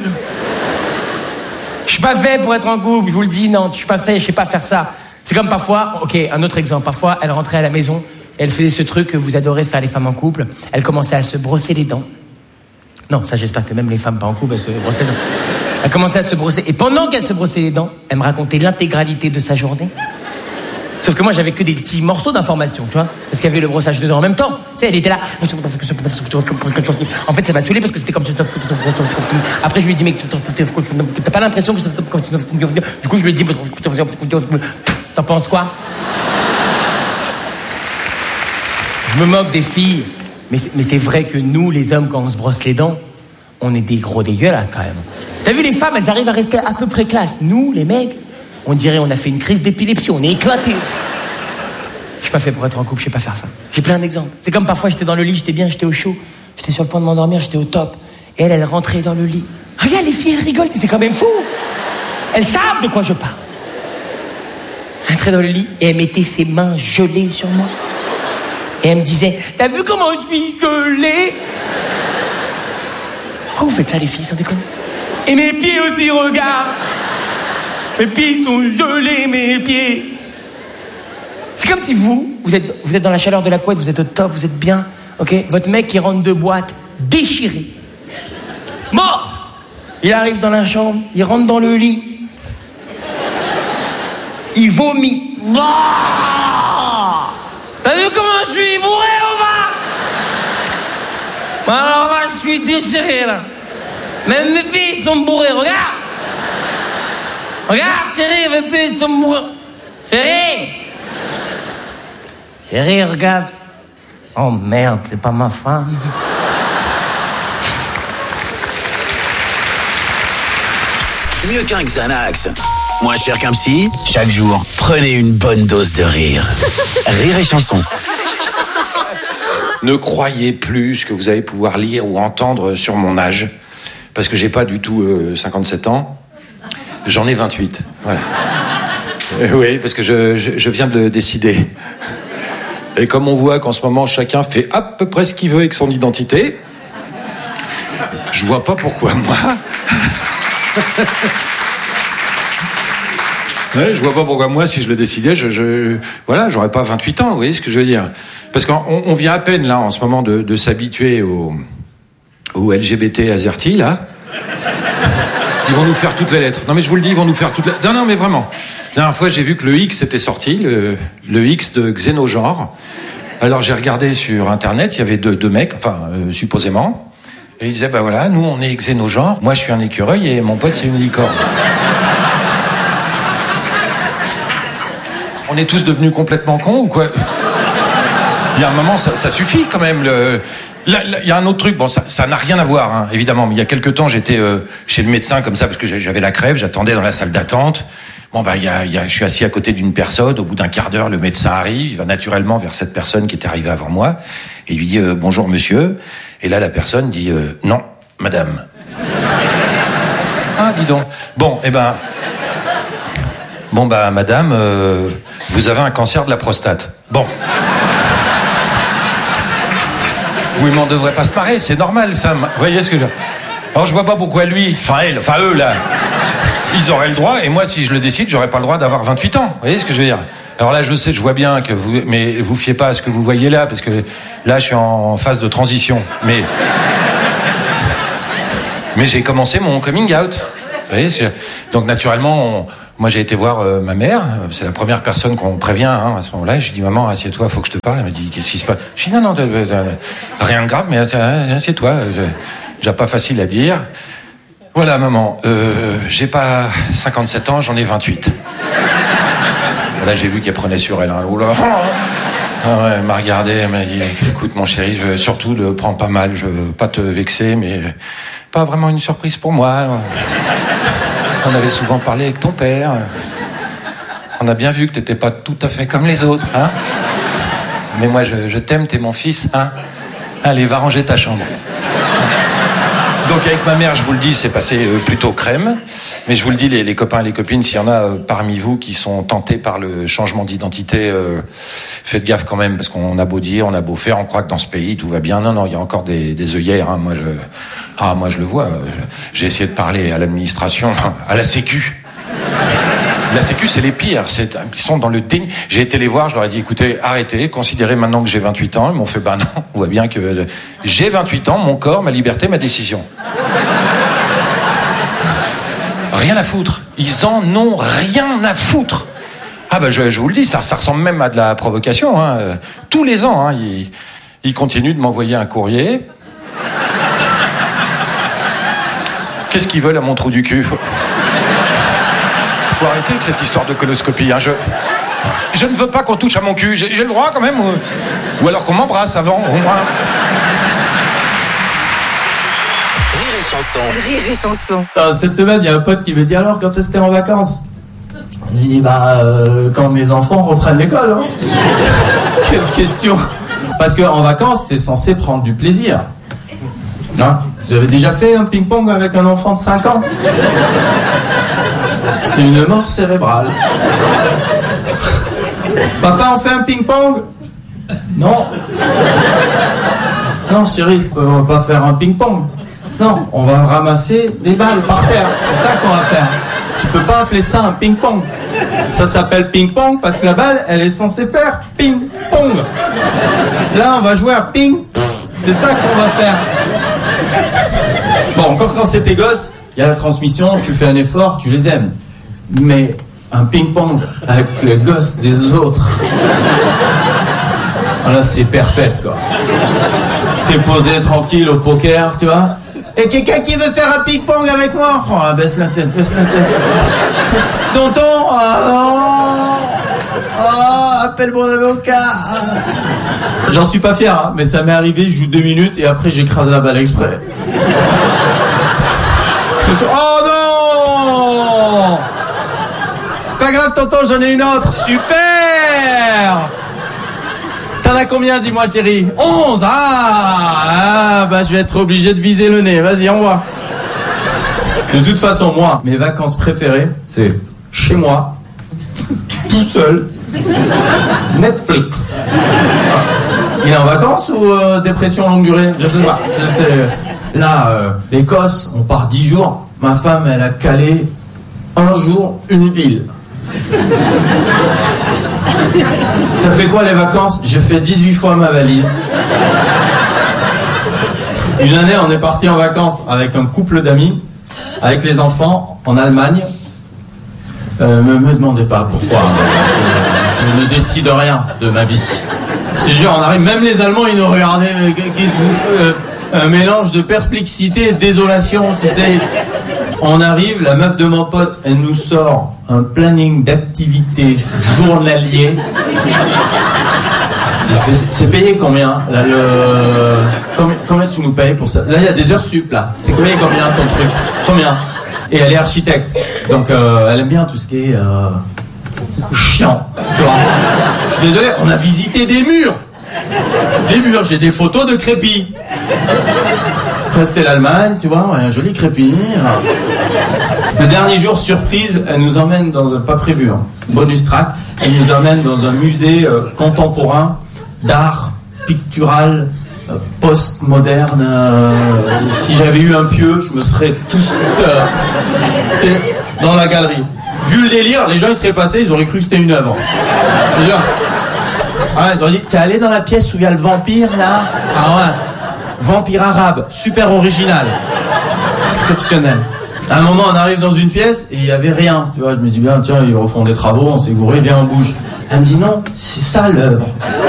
Je suis pas fait pour être en couple, je vous le dis, non, je suis pas fait, je sais pas faire ça. C'est comme parfois, ok, un autre exemple, parfois elle rentrait à la maison et elle faisait ce truc que vous adorez faire les femmes en couple, elle commençait à se brosser les dents. Non, ça j'espère que même les femmes pas en couple, elles se brossaient les dents. Elle commençait à se brosser, et pendant qu'elle se brossait les dents, elle me racontait l'intégralité de sa journée. Sauf que moi j'avais que des petits morceaux d'informations, tu vois, parce qu'il y avait le brossage de dents en même temps. Tu sais, elle était là. En fait, ça m'a saoulé parce que c'était comme. Après, je lui ai dit, mais t'as pas l'impression que. Du coup, je lui ai dit, t'en penses quoi? Je me moque des filles, mais c'est, mais c'est vrai que nous, les hommes, quand on se brosse les dents, on est des gros dégueulasses quand même. T'as vu les femmes, elles arrivent à rester à peu près classe. Nous, les mecs, on dirait on a fait une crise d'épilepsie, on est éclatés. Je suis pas fait pour être en couple, je sais pas faire ça. J'ai plein d'exemples. C'est comme parfois j'étais dans le lit, j'étais bien, j'étais au chaud, j'étais sur le point de m'endormir, j'étais au top. Et elle, elle rentrait dans le lit. Regarde les filles, elles rigolent, c'est quand même fou. Elles savent de quoi je parle. Elle rentrait dans le lit et elle mettait ses mains gelées sur moi. Et elle me disait, t'as vu comment je suis gelée? Pourquoi vous faites ça les filles, sans déconner? Et mes pieds aussi, regarde. Mes pieds sont gelés, mes pieds. C'est comme si vous, vous êtes, vous êtes dans la chaleur de la couette, vous êtes au top, vous êtes bien, ok? Votre mec qui rentre de boîte, déchiré. Mort! Il arrive dans la chambre, il rentre dans le lit. Il vomit. Oh! T'as vu comment je suis bourré ou pas? Alors là, je suis déchiré, là. Même mes pieds sont bourrés, regarde! Regarde, chérie, mes pieds sont bourrés. Chérie! Chérie, regarde. Oh merde, c'est pas ma femme. Mieux qu'un Xanax. Moins cher qu'un psy, chaque jour, prenez une bonne dose de rire. Rire et chanson. Ne croyez plus ce que vous allez pouvoir lire ou entendre sur mon âge, parce que j'ai pas du tout euh, cinquante-sept ans, j'en ai vingt-huit. Voilà. Euh, oui, parce que je, je, je viens de le décider. Et comme on voit qu'en ce moment chacun fait à peu près ce qu'il veut avec son identité, je vois pas pourquoi moi. Ouais, je vois pas pourquoi moi, si je le décidais, je, je voilà, j'aurais pas vingt-huit ans, vous voyez ce que je veux dire? Parce qu'on on vient à peine là en ce moment de, de s'habituer au, au L G B T AZERTY là. Ils vont nous faire toutes les lettres. Non mais je vous le dis, ils vont nous faire toutes les. Non non mais vraiment. La dernière fois j'ai vu que le X était sorti, le, le X de Xénogenre. Alors j'ai regardé sur internet, il y avait deux, deux mecs, enfin euh, supposément, et ils disaient bah voilà, nous on est Xénogenre, moi je suis un écureuil et mon pote c'est une licorne. On est tous devenus complètement cons ou quoi? Il y a un moment, ça, ça suffit quand même. Le... Là, là, il y a un autre truc, bon, ça, ça n'a rien à voir, hein, évidemment. Mais il y a quelques temps, j'étais euh, chez le médecin comme ça parce que j'avais la crève, j'attendais dans la salle d'attente. Bon bah, il y a, il y a, je suis assis à côté d'une personne. Au bout d'un quart d'heure, le médecin arrive, il va naturellement vers cette personne qui était arrivée avant moi et il lui dit euh, bonjour monsieur. Et là, la personne dit euh, non, madame. Ah, dis donc. Bon, eh ben, bon bah, madame. Euh... Vous avez un cancer de la prostate. Bon. Oui, mais on devrait pas se marrer, c'est normal, ça. Vous voyez ce que je... Alors, je vois pas pourquoi lui, enfin elle, enfin eux, là, ils auraient le droit, et moi, si je le décide, j'aurais pas le droit d'avoir vingt-huit ans. Vous voyez ce que je veux dire? Alors là, je sais, je vois bien que vous... Mais vous fiez pas à ce que vous voyez là, parce que là, je suis en phase de transition. Mais... Mais j'ai commencé mon coming out. voyez, c'est- donc naturellement, on- moi j'ai été voir euh, ma mère. C'est la première personne qu'on prévient hein, à ce moment-là. Et je lui dis maman, assieds-toi, faut que je te parle. Elle m'a dit qu'est-ce qui se passe? Je dis non non, t'as- t'as- rien de grave, mais assi- assieds-toi. Je- Déjà pas facile à dire. Voilà maman, euh, j'ai pas cinquante-sept ans, j'en ai vingt-huit. Là j'ai vu qu'elle prenait sur elle. Hein. Oula. Ah ouais, elle m'a regardé, elle m'a dit écoute mon chéri, je, surtout ne prends pas mal, je veux pas te vexer, mais pas vraiment une surprise pour moi. On avait souvent parlé avec ton père. On a bien vu que t'étais pas tout à fait comme les autres, hein. Mais moi je, je t'aime, t'es mon fils, hein. Allez, va ranger ta chambre. Donc avec ma mère, je vous le dis, c'est passé euh, plutôt crème. Mais je vous le dis, les, les copains et les copines, s'il y en a euh, parmi vous qui sont tentés par le changement d'identité, euh, faites gaffe quand même, parce qu'on a beau dire, on a beau faire, on croit que dans ce pays tout va bien. Non, non, il y a encore des, des œillères. Hein. Moi, je, ah, moi, je le vois. Je- J'ai essayé de parler à l'administration, à la Sécu. La Sécu, c'est les pires. C'est, ils sont dans le déni. J'ai été les voir, je leur ai dit, écoutez, arrêtez, considérez maintenant que j'ai vingt-huit ans. Ils m'ont fait, bah non, on voit bien que euh, j'ai vingt-huit ans, mon corps, ma liberté, ma décision. Rien à foutre. Ils en ont rien à foutre. Ah bah je, je vous le dis, ça, ça ressemble même à de la provocation. Hein. Euh, Tous les ans, hein, ils, ils continuent de m'envoyer un courrier. Qu'est-ce qu'ils veulent à mon trou du cul? Faut... faut arrêter avec cette histoire de coloscopie. Hein. Je... je ne veux pas qu'on touche à mon cul. J'ai, j'ai le droit quand même. Ou, ou alors qu'on m'embrasse avant. Au moins. Rire et chanson. Rire et chanson. Alors, cette semaine, il y a un pote qui me dit alors quand est-ce que t'es en vacances? J'ai dit bah euh, quand mes enfants reprennent l'école. Hein. Quelle question. Parce qu'en vacances, t'es censé prendre du plaisir. Hein? Vous avez déjà fait un ping-pong avec un enfant de cinq ans? C'est une mort cérébrale. Papa, on fait un ping-pong? Non. Non, chérie, on va pas faire un ping-pong. Non, on va ramasser des balles par terre. C'est ça qu'on va faire. Tu peux pas appeler ça un ping-pong. Ça s'appelle ping-pong parce que la balle, elle est censée faire ping-pong. Là, on va jouer à ping. C'est ça qu'on va faire. Bon, encore quand c'est tes gosses, il y a la transmission, tu fais un effort, tu les aimes. Mais un ping-pong avec les gosses des autres, là, c'est perpète, quoi. T'es posé tranquille au poker, tu vois. Et quelqu'un qui veut faire un ping-pong avec moi? Oh, baisse la tête, baisse la tête. Tonton, oh, oh, appelle mon avocat. J'en suis pas fier, hein, mais ça m'est arrivé, je joue deux minutes et après j'écrase la balle exprès. Oh non! C'est pas grave, tonton, j'en ai une autre. Super! T'en as combien, dis-moi, chérie? onze! Ah, ah, bah je vais être obligé de viser le nez. Vas-y, on voit. De toute façon, moi, mes vacances préférées, c'est chez moi, tout seul, Netflix. Il est en vacances ou euh, dépression longue durée? Je sais pas. C'est, c'est... Là, euh, l'Écosse, on part dix jours. Ma femme, elle a calé un jour, une ville. Ça fait quoi les vacances? J'ai fait dix-huit fois ma valise. Une année, on est parti en vacances avec un couple d'amis, avec les enfants, en Allemagne. Euh, me, me demandez pas pourquoi. Je, je ne décide rien de ma vie. C'est genre, on arrive, même les Allemands, ils nous regardaient, euh, qu'ils se euh, un mélange de perplexité et de désolation, tu sais. On arrive, la meuf de mon pote, elle nous sort un planning d'activité journalier. C'est payé combien là, le... combien, combien tu nous payes pour ça? Là, il y a des heures sup, là. C'est combien, combien ton truc? Combien? Et elle est architecte. Donc, euh, elle aime bien tout ce qui est euh, chiant. Tu vois. Je suis désolé, on a visité des murs. Des murs, j'ai des photos de crépis. Ça, c'était l'Allemagne, tu vois, ouais, un joli crépi. Le dernier jour, surprise, elle nous emmène dans un... Pas prévu, hein, bonus track. Elle nous emmène dans un musée euh, contemporain d'art pictural euh, post-moderne. Euh, si j'avais eu un pieu, je me serais tous euh, dans la galerie. Vu le délire, les gens ils seraient passés, ils auraient cru que c'était une œuvre. Déjà. Ah, ils auraient dit, t'es allé dans la pièce où il y a le vampire là? Ah ouais. Vampire arabe, super original. C'est exceptionnel. À un moment, on arrive dans une pièce et il y avait rien. Tu vois, je me dis bien, tiens, ils refont des travaux, on s'est gouré, bien on bouge. Elle me dit non, c'est ça l'œuvre.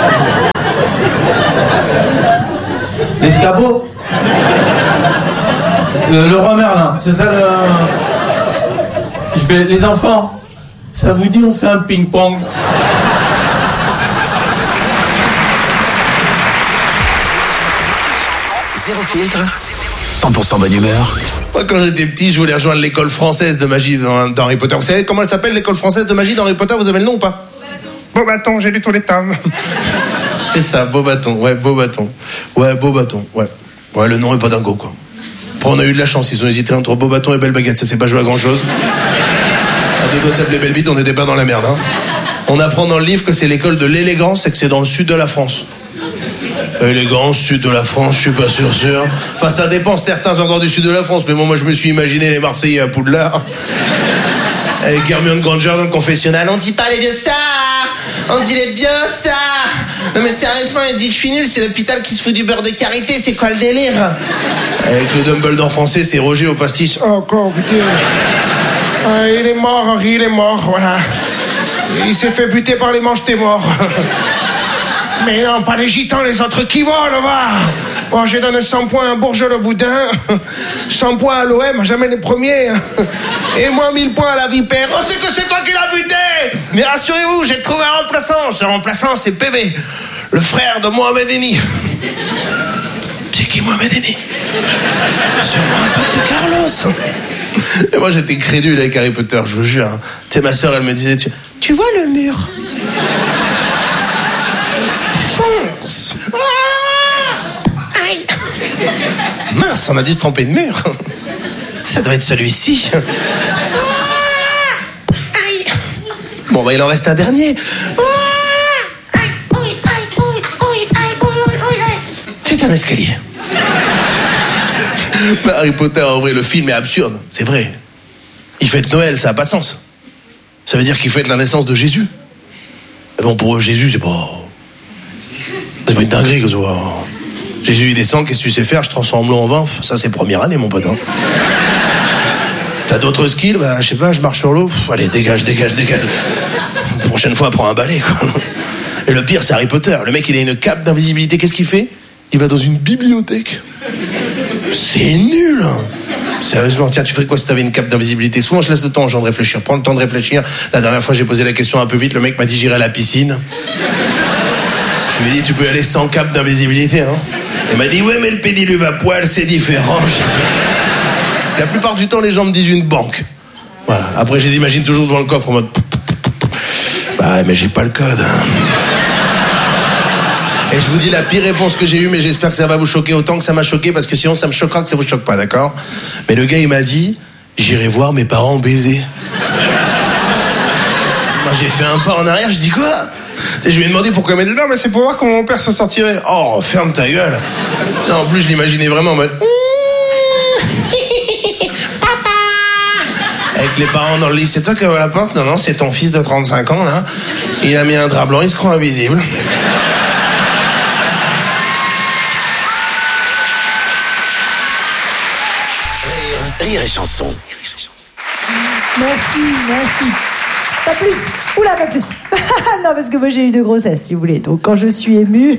L'escabeau. Le, le roi Merlin, c'est ça le... Je fais, les enfants, ça vous dit on fait un ping-pong? Zéro filtre, cent pour cent bonne humeur. Moi, quand j'étais petit, je voulais rejoindre l'école française de magie dans, dans Harry Potter. Vous savez comment elle s'appelle, l'école française de magie dans Harry Potter? Vous avez le nom ou pas? Beauxbatons, j'ai lu tous les tomes. C'est ça, Beauxbatons, ouais, Beauxbatons. Ouais, Beauxbatons, ouais. Ouais, le nom est pas dingo, quoi. Après, on a eu de la chance, ils ont hésité entre Beauxbatons et Belle Baguette, ça s'est pas joué à grand chose. À deux doigts de s'appeler Belle Bite, on n'était pas dans la merde, hein. On apprend dans le livre que c'est l'école de l'élégance et que c'est dans le sud de la France. Élégance, sud de la France, je suis pas sûr, sûr. Enfin, ça dépend, certains encore du sud de la France, mais bon, moi, je me suis imaginé les Marseillais à Poudlard. Avec Hermione Granger dans le confessionnal. On dit pas les vieux ça, on dit les vieux ça. Non, mais sérieusement, il dit que je suis nul, c'est l'hôpital qui se fout du beurre de karité, c'est quoi le délire? Avec le Dumbledore français, c'est Roger au pastis. Oh, encore, putain. Ah, il est mort, Henri, il est mort, voilà. Il s'est fait buter par les manches, t'es mort. Mais non, pas les gitans, les autres qui volent, va. Bon, j'ai donné cent points à Bourges le Boudin, cent points à l'O M, jamais les premiers. Et moi, mille points à la Vipère. Oh, c'est que c'est toi qui l'as buté. Mais rassurez-vous, j'ai trouvé un remplaçant. Ce remplaçant, c'est P V, le frère de Mohamed Eni. C'est qui Mohamed Eni? Sûrement un pote de Carlos. Et moi, j'étais crédule avec Harry Potter, je vous jure. Tu sais, ma soeur, elle me disait, tu, tu vois le mur? Fonce. Ah, aïe. Mince, on a dû se tromper de mur. Ça doit être celui-ci. Ah, aïe. Bon, bah, il en reste un dernier. Ah, aïe, oui, aïe, oui, oui, aïe, oui, oui, oui. C'est un escalier. Bah, Harry Potter, en vrai, le film est absurde. C'est vrai. Il fête Noël, ça n'a pas de sens. Ça veut dire qu'il fête la naissance de Jésus. Mais bon, pour eux, Jésus, c'est pas... C'est pas une dinguerie, que ce soit. Jésus, il descend, qu'est-ce que tu sais faire? Je transforme l'eau en vin. Ça, c'est première année, mon pote. Hein. T'as d'autres skills? Bah, je sais pas, je marche sur l'eau. Allez, dégage, dégage, dégage. Prochaine fois, prends un balai, quoi. Et le pire, c'est Harry Potter. Le mec, il a une cape d'invisibilité. Qu'est-ce qu'il fait? Il va dans une bibliothèque. C'est nul, hein. Sérieusement, tiens, tu ferais quoi si t'avais une cape d'invisibilité? Souvent, je laisse le temps aux gens de réfléchir. Prends le temps de réfléchir. La dernière fois, j'ai posé la question un peu vite. Le mec m'a dit, j'irai à la piscine. Je lui ai dit, tu peux y aller sans cape d'invisibilité, hein. Il m'a dit, ouais, mais le pédiluve à poil, c'est différent. La plupart du temps, les gens me disent une banque. Voilà. Après, je les imagine toujours devant le coffre en mode... Bah, mais j'ai pas le code. Hein. Et je vous dis la pire réponse que j'ai eue, mais j'espère que ça va vous choquer autant que ça m'a choqué, parce que sinon, ça me choquera que ça vous choque pas, d'accord? Mais le gars, il m'a dit, j'irai voir mes parents baiser. Moi, j'ai fait un pas en arrière, je dis quoi? Et je lui ai demandé pourquoi il m'a dit non, mais c'est pour voir comment mon père se sortirait. Oh, ferme ta gueule. T'sais, en plus, je l'imaginais vraiment en mode papa, avec les parents dans le lit. C'est toi qui ouvre la porte? Non, non, c'est ton fils de trente-cinq ans, là. Il a mis un drap blanc, il se croit invisible. Rire et chanson. Merci, merci. Pas plus. Oula, pas plus. Non, parce que moi, j'ai eu deux grossesses, si vous voulez. Donc, quand je suis émue,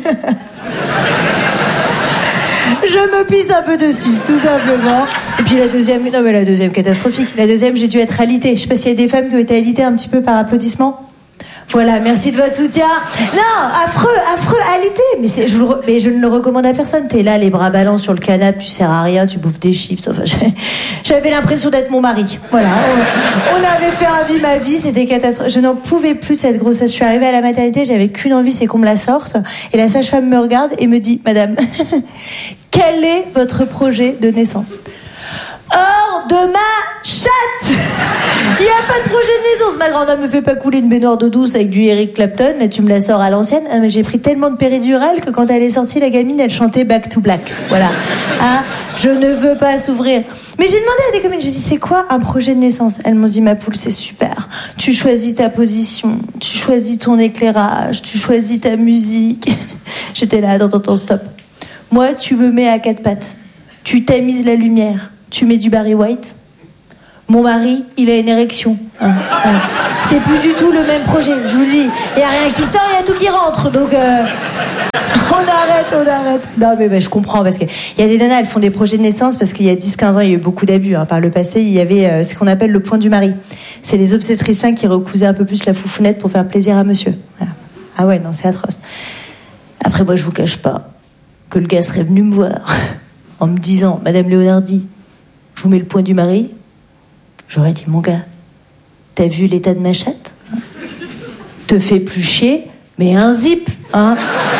je me pisse un peu dessus, tout simplement. Et puis la deuxième, non, mais la deuxième catastrophique. La deuxième, j'ai dû être alitée. Je sais pas s'il y a des femmes qui ont été alitées un petit peu par applaudissement. Voilà, merci de votre soutien. Non, affreux, affreux, alité. Mais, c'est, je, le, mais je ne le recommande à personne. T'es là, les bras ballants sur le canapé, tu sers à rien, tu bouffes des chips. Enfin, j'avais l'impression d'être mon mari. Voilà, on, on avait fait un vie ma vie, c'était catastrophique. Je n'en pouvais plus de cette grossesse. Je suis arrivée à la maternité, j'avais qu'une envie, c'est qu'on me la sorte. Et la sage-femme me regarde et me dit, madame, quel est votre projet de naissance? Hors de ma chatte. Il n'y a pas de projet de naissance. Ma grande dame me fait pas couler une baignoire d'eau douce avec du Eric Clapton. Et tu me la sors à l'ancienne. Ah, mais j'ai pris tellement de péridurale que quand elle est sortie, la gamine, elle chantait Back to Black. Voilà. Ah, je ne veux pas s'ouvrir. Mais j'ai demandé à des copines, j'ai dit, c'est quoi un projet de naissance? Elles m'ont dit, ma poule, c'est super. Tu choisis ta position, tu choisis ton éclairage, tu choisis ta musique. J'étais là, attends, attends, stop. Moi, tu me mets à quatre pattes. Tu tamises la lumière. Tu mets du Barry White. Mon mari, il a une érection. Hein, hein. C'est plus du tout le même projet, je vous le dis. Il n'y a rien qui sort, il y a tout qui rentre. Donc, euh, on arrête, on arrête. Non, mais bah, je comprends, parce qu'il y a des nanas, elles font des projets de naissance, parce qu'il y a dix quinze ans, il y a eu beaucoup d'abus. Hein. Par le passé, il y avait euh, ce qu'on appelle le point du mari. C'est les obstétriciens qui recousaient un peu plus la foufounette pour faire plaisir à monsieur. Voilà. Ah ouais, non, c'est atroce. Après, moi, je vous cache pas que le gars serait venu me voir en me disant, Madame Leonardi, je vous mets le point du mari. J'aurais dit, mon gars, t'as vu l'état de ma chatte, hein? Te fais plus chier, mais un zip, hein.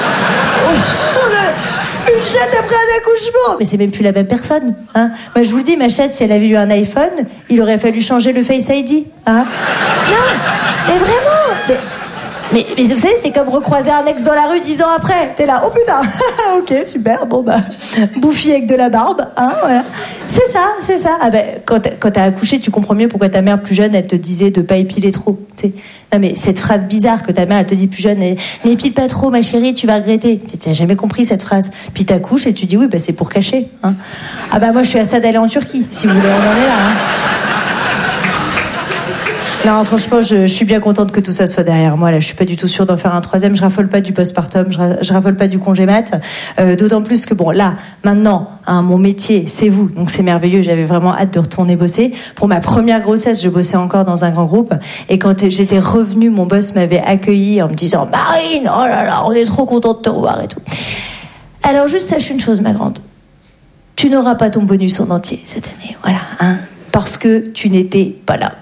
Une chatte après un accouchement. Mais c'est même plus la même personne, hein. Moi, je vous le dis, ma chatte, si elle avait eu un iPhone, il aurait fallu changer le Face I D, hein. Non, mais vraiment, mais... Mais, mais vous savez, c'est comme recroiser un ex dans la rue dix ans après. T'es là, oh putain, ok, super, bon bah, bouffi avec de la barbe, hein, voilà. C'est ça, c'est ça. Ah ben, quand, quand t'as accouché, tu comprends mieux pourquoi ta mère plus jeune, elle te disait de pas épiler trop, tu sais. Non mais cette phrase bizarre que ta mère, elle te dit plus jeune, n'épile pas trop, ma chérie, tu vas regretter. T'as jamais compris cette phrase. Puis t'accouches et tu dis oui, bah c'est pour cacher, hein. Ah bah moi, je suis à ça d'aller en Turquie, si vous voulez, on en est là, hein. Non, franchement, je, je suis bien contente que tout ça soit derrière moi. Là, je suis pas du tout sûre d'en faire un troisième. Je raffole pas du postpartum, je, ra- je raffole pas du congé mat. Euh, d'autant plus que bon, là, maintenant, hein, mon métier, c'est vous, donc c'est merveilleux. J'avais vraiment hâte de retourner bosser. Pour ma première grossesse, je bossais encore dans un grand groupe, et quand j'étais revenue, mon boss m'avait accueillie en me disant Marine, oh là là, on est trop content de te revoir et tout. Alors juste sache une chose, ma grande, tu n'auras pas ton bonus en entier cette année, voilà, hein, parce que tu n'étais pas là.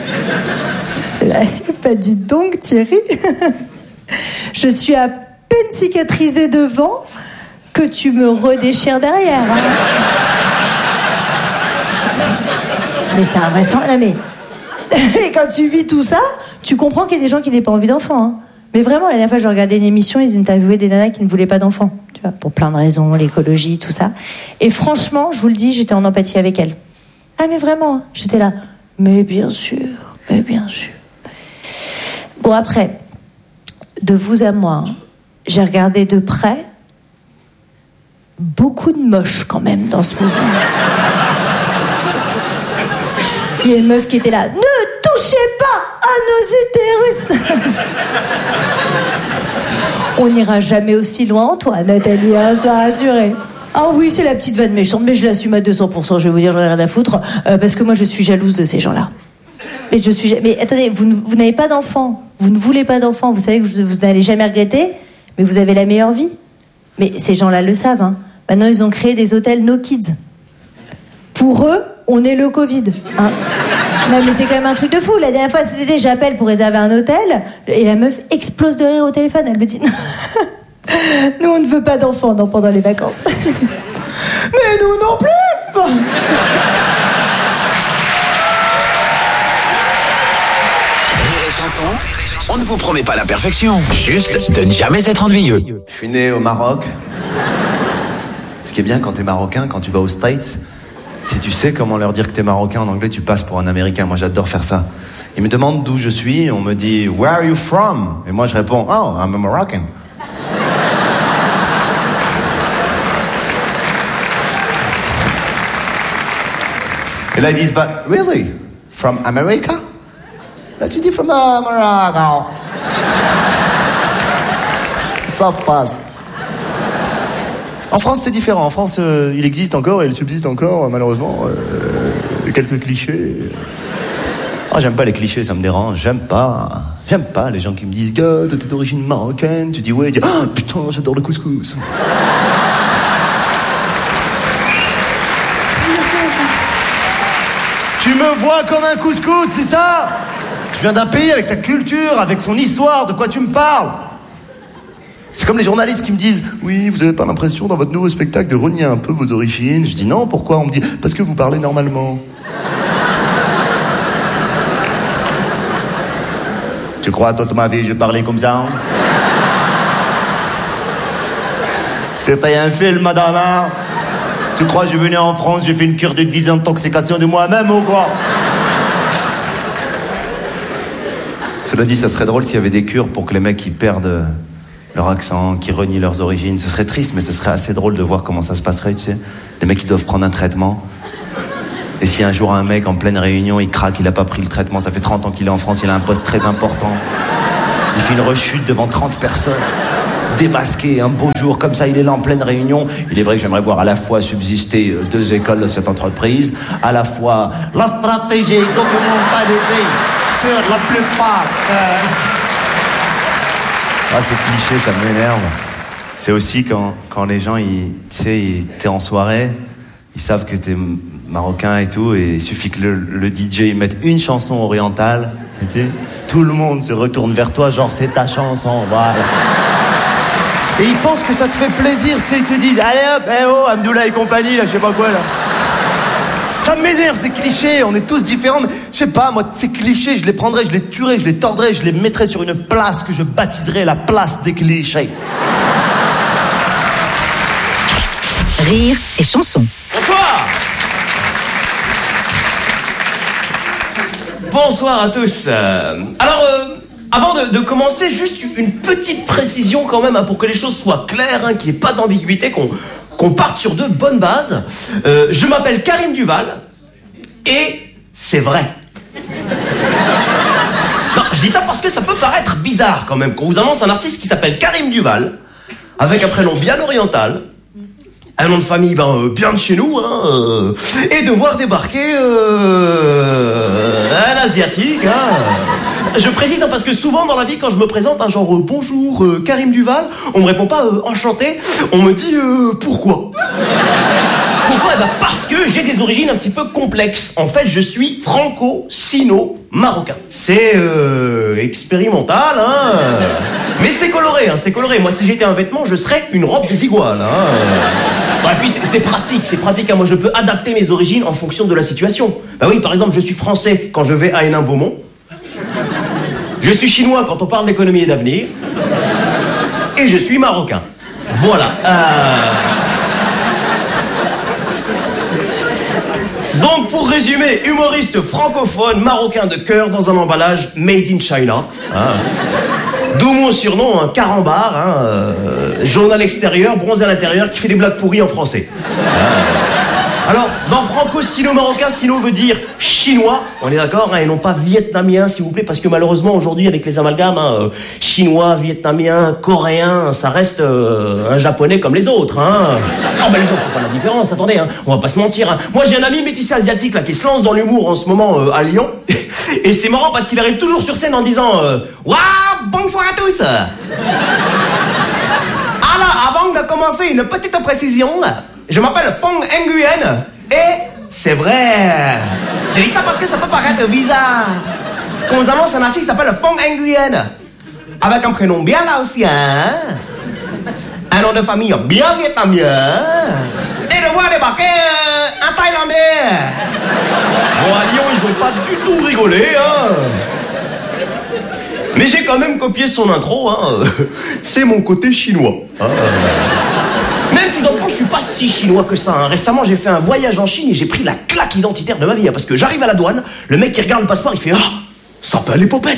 Pas dit donc, Thierry. Je suis à peine cicatrisée devant que tu me redéchires derrière. Hein. Mais c'est un vrai sang. Non, mais... Et quand tu vis tout ça, tu comprends qu'il y a des gens qui n'ont pas envie d'enfants. Hein. Mais vraiment, la dernière fois, je regardais une émission, ils interviewaient des nanas qui ne voulaient pas d'enfants. Tu vois, pour plein de raisons, l'écologie, tout ça. Et franchement, je vous le dis, j'étais en empathie avec elles. Ah, mais vraiment, j'étais là. Mais bien sûr, mais bien sûr. Bon, après, de vous à moi, hein, j'ai regardé de près beaucoup de moches quand même dans ce mouvement. Il y a une meuf qui était là. Ne touchez pas à nos utérus. On n'ira jamais aussi loin en toi, Nathalie, hein, sois rassurée. Ah oui, c'est la petite vanne méchante, mais je l'assume à deux cents pour cent, je vais vous dire, j'en ai rien à foutre, euh, parce que moi je suis jalouse de ces gens-là. Mais je suis, mais attendez, vous, vous n'avez pas d'enfant, vous ne voulez pas d'enfant, vous savez que vous, vous n'allez jamais regretter, mais vous avez la meilleure vie. Mais ces gens-là le savent, hein. Maintenant ils ont créé des hôtels no kids. Pour eux, on est le Covid, hein. Non mais c'est quand même un truc de fou. La dernière fois c'était, j'appelle pour réserver un hôtel, et la meuf explose de rire au téléphone, elle me dit... Nous, on ne veut pas d'enfants non, pendant les vacances. Mais nous non plus. Rire et chanson, on ne vous promet pas la perfection, juste de ne jamais être ennuyeux. Je suis né au Maroc. Ce qui est bien quand t'es marocain, quand tu vas aux States, si tu sais comment leur dire que t'es marocain en anglais, tu passes pour un américain. Moi, j'adore faire ça. Ils me demandent d'où je suis, on me dit « Where are you from ?» Et moi, je réponds « Oh, I'm a Moroccan. » Et là, ils disent, but really? From America? Là, tu dis, from America. Ça passe. En France, c'est différent. En France, euh, il existe encore et il subsiste encore, malheureusement, euh, quelques clichés. Ah, j'aime pas les clichés, ça me dérange. J'aime pas. J'aime pas les gens qui me disent, gars, t'es d'origine marocaine. Tu dis, ouais, tu dis, ah, putain, j'adore le couscous. Tu me vois comme un couscous, c'est ça? Je viens d'un pays avec sa culture, avec son histoire, de quoi tu me parles? C'est comme les journalistes qui me disent « Oui, vous avez pas l'impression dans votre nouveau spectacle de renier un peu vos origines ?» Je dis « Non, pourquoi ?» On me dit « Parce que vous parlez normalement. » Tu crois toute ma vie je parlais comme ça? C'était un film, madame, hein? Tu crois que je venais en France, j'ai fait une cure de désintoxication de moi-même ou quoi? Cela dit, ça serait drôle s'il y avait des cures pour que les mecs qui perdent leur accent, qui renient leurs origines. Ce serait triste, mais ce serait assez drôle de voir comment ça se passerait, tu sais. Les mecs qui doivent prendre un traitement. Et si un jour un mec en pleine réunion, il craque, il a pas pris le traitement, ça fait trente ans qu'il est en France, il a un poste très important. Il fait une rechute devant trente personnes, démasqué, un beau jour, comme ça, il est là en pleine réunion. Il est vrai que j'aimerais voir à la fois subsister deux écoles de cette entreprise, à la fois la stratégie documentalisée sur la plupart... Euh... Ah, c'est cliché, ça m'énerve. C'est aussi quand, quand les gens, ils, tu sais, ils, t'es en soirée, ils savent que t'es marocain et tout, et il suffit que le, le D J mette une chanson orientale, tu sais, tout le monde se retourne vers toi, genre c'est ta chanson, voilà. Et ils pensent que ça te fait plaisir, tu sais, ils te disent, allez hop, eh oh, Hamdoullah et compagnie, là, je sais pas quoi, là. Ça m'énerve, ces clichés, on est tous différents, mais je sais pas, moi, ces clichés, je les prendrais, je les tuerais, je les tordrais, je les mettrais sur une place que je baptiserais la place des clichés. Rire et chanson. Bonsoir. Bonsoir à tous. Euh, alors, euh, avant de, de commencer, juste une petite précision quand même, hein, pour que les choses soient claires, hein, qu'il n'y ait pas d'ambiguïté, qu'on qu'on parte sur de bonnes bases. Euh, je m'appelle Karim Duval, et c'est vrai. Non, je dis ça parce que ça peut paraître bizarre quand même, qu'on vous annonce un artiste qui s'appelle Karim Duval, avec un prénom bien oriental, un nom de famille ben, euh, bien de chez nous, hein, euh, et de voir débarquer euh, un asiatique. Hein. Je précise hein, parce que souvent dans la vie, quand je me présente, un hein, genre euh, bonjour euh, Karim Duval, on me répond pas euh, enchanté, on me dit euh, pourquoi. Pourquoi? Eh ben, parce que j'ai des origines un petit peu complexes. En fait, je suis franco-sino-marocain. C'est euh, expérimental, hein. Mais c'est coloré, hein, c'est coloré. Moi, si j'étais un vêtement, je serais une robe des iguales, hein. Bon, et puis, c'est, c'est pratique, c'est pratique. Hein. Moi, je peux adapter mes origines en fonction de la situation. Bah oui, par exemple, je suis français quand je vais à Hénin-Beaumont. Je suis chinois quand on parle d'économie et d'avenir. Et je suis marocain. Voilà. Euh... Donc, pour résumer, humoriste francophone, marocain de cœur dans un emballage made in China. Hein. D'où mon surnom, un carambar, hein, euh, jaune à l'extérieur, bronzé à l'intérieur, qui fait des blagues pourries en français. Hein. Alors, dans franco-sino-marocain, sino veut dire chinois, on est d'accord, hein, et non pas vietnamien, s'il vous plaît, parce que malheureusement, aujourd'hui, avec les amalgames, hein, euh, chinois, vietnamien, coréen, ça reste euh, un japonais comme les autres. Hein. Ah ben les autres, c'est pas la différence, attendez, hein, on va pas se mentir. Hein. Moi, j'ai un ami métissé asiatique là, qui se lance dans l'humour en ce moment euh, à Lyon, et c'est marrant parce qu'il arrive toujours sur scène en disant euh, « Waouh, bonsoir à tous !» Alors, avant de commencer, une petite précision. Je m'appelle Fong Nguyen et c'est vrai. Je dis ça parce que ça peut paraître bizarre. Qu'on nous annonce un artiste qui s'appelle Fong Nguyen. Avec un prénom bien laotien. Un nom de famille bien vietnamien. Et de voir débarquer un Thaïlandais. Bon, à Lyon, ils ont pas du tout rigolé, hein. Mais j'ai quand même copié son intro, hein. C'est mon côté chinois. Hein. Même si dans le fond, je suis pas si chinois que ça. Hein. Récemment, j'ai fait un voyage en Chine et j'ai pris la claque identitaire de ma vie. Hein, parce que j'arrive à la douane, le mec qui regarde le passeport, il fait « Ah, ça peut aller popette !»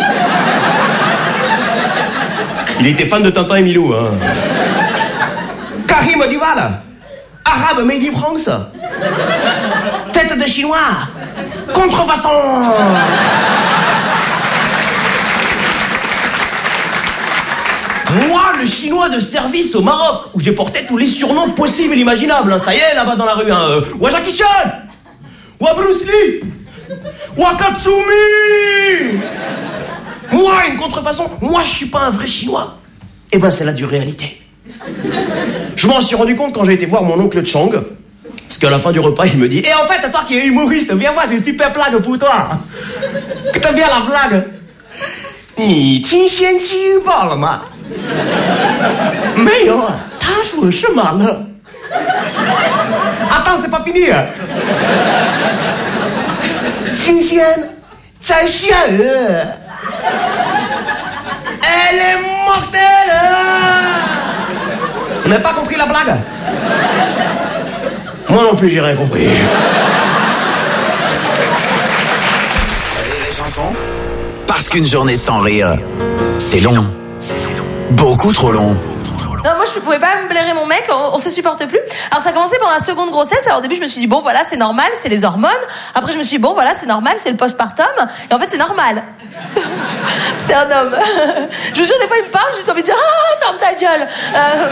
Il était fan de Tintin et Milou. Hein. Karim Duval, arabe made in France, tête de chinois, contrefaçon. Moi, le chinois de service au Maroc, où j'ai porté tous les surnoms possibles et imaginables. Hein. Ça y est, là-bas dans la rue. Hein. Euh, Wa Jackie Chan, Wa Bruce Lee, Wa Katsumi. Moi, une contrefaçon. Moi, je suis pas un vrai chinois. Eh ben, c'est la dure réalité. Je m'en suis rendu compte quand j'ai été voir mon oncle Chang. Parce qu'à la fin du repas, il me dit « Et en fait, toi qui es humoriste, viens voir, j'ai une super blague pour toi. Que t'aimes bien la blague? Ni tin xian qi ba le ma? Mais yo, ta shuo shi ma le? Attends, c'est pas fini. Tin xian zai xia e. Elle est mortelle. On n'a pas compris la blague? Moi non plus, j'ai rien compris. Les chansons? Parce qu'une journée sans rire, c'est long. Beaucoup trop long. Non, moi je pouvais pas me blairer mon mec, on, on se supporte plus. Alors ça a commencé pendant la seconde grossesse. Alors au début je me suis dit bon voilà c'est normal, c'est les hormones. Après je me suis dit bon voilà c'est normal, c'est le postpartum. Et en fait c'est normal. C'est un homme. Je vous jure des fois il me parle, j'ai envie de dire ah ferme ta gueule. Euh...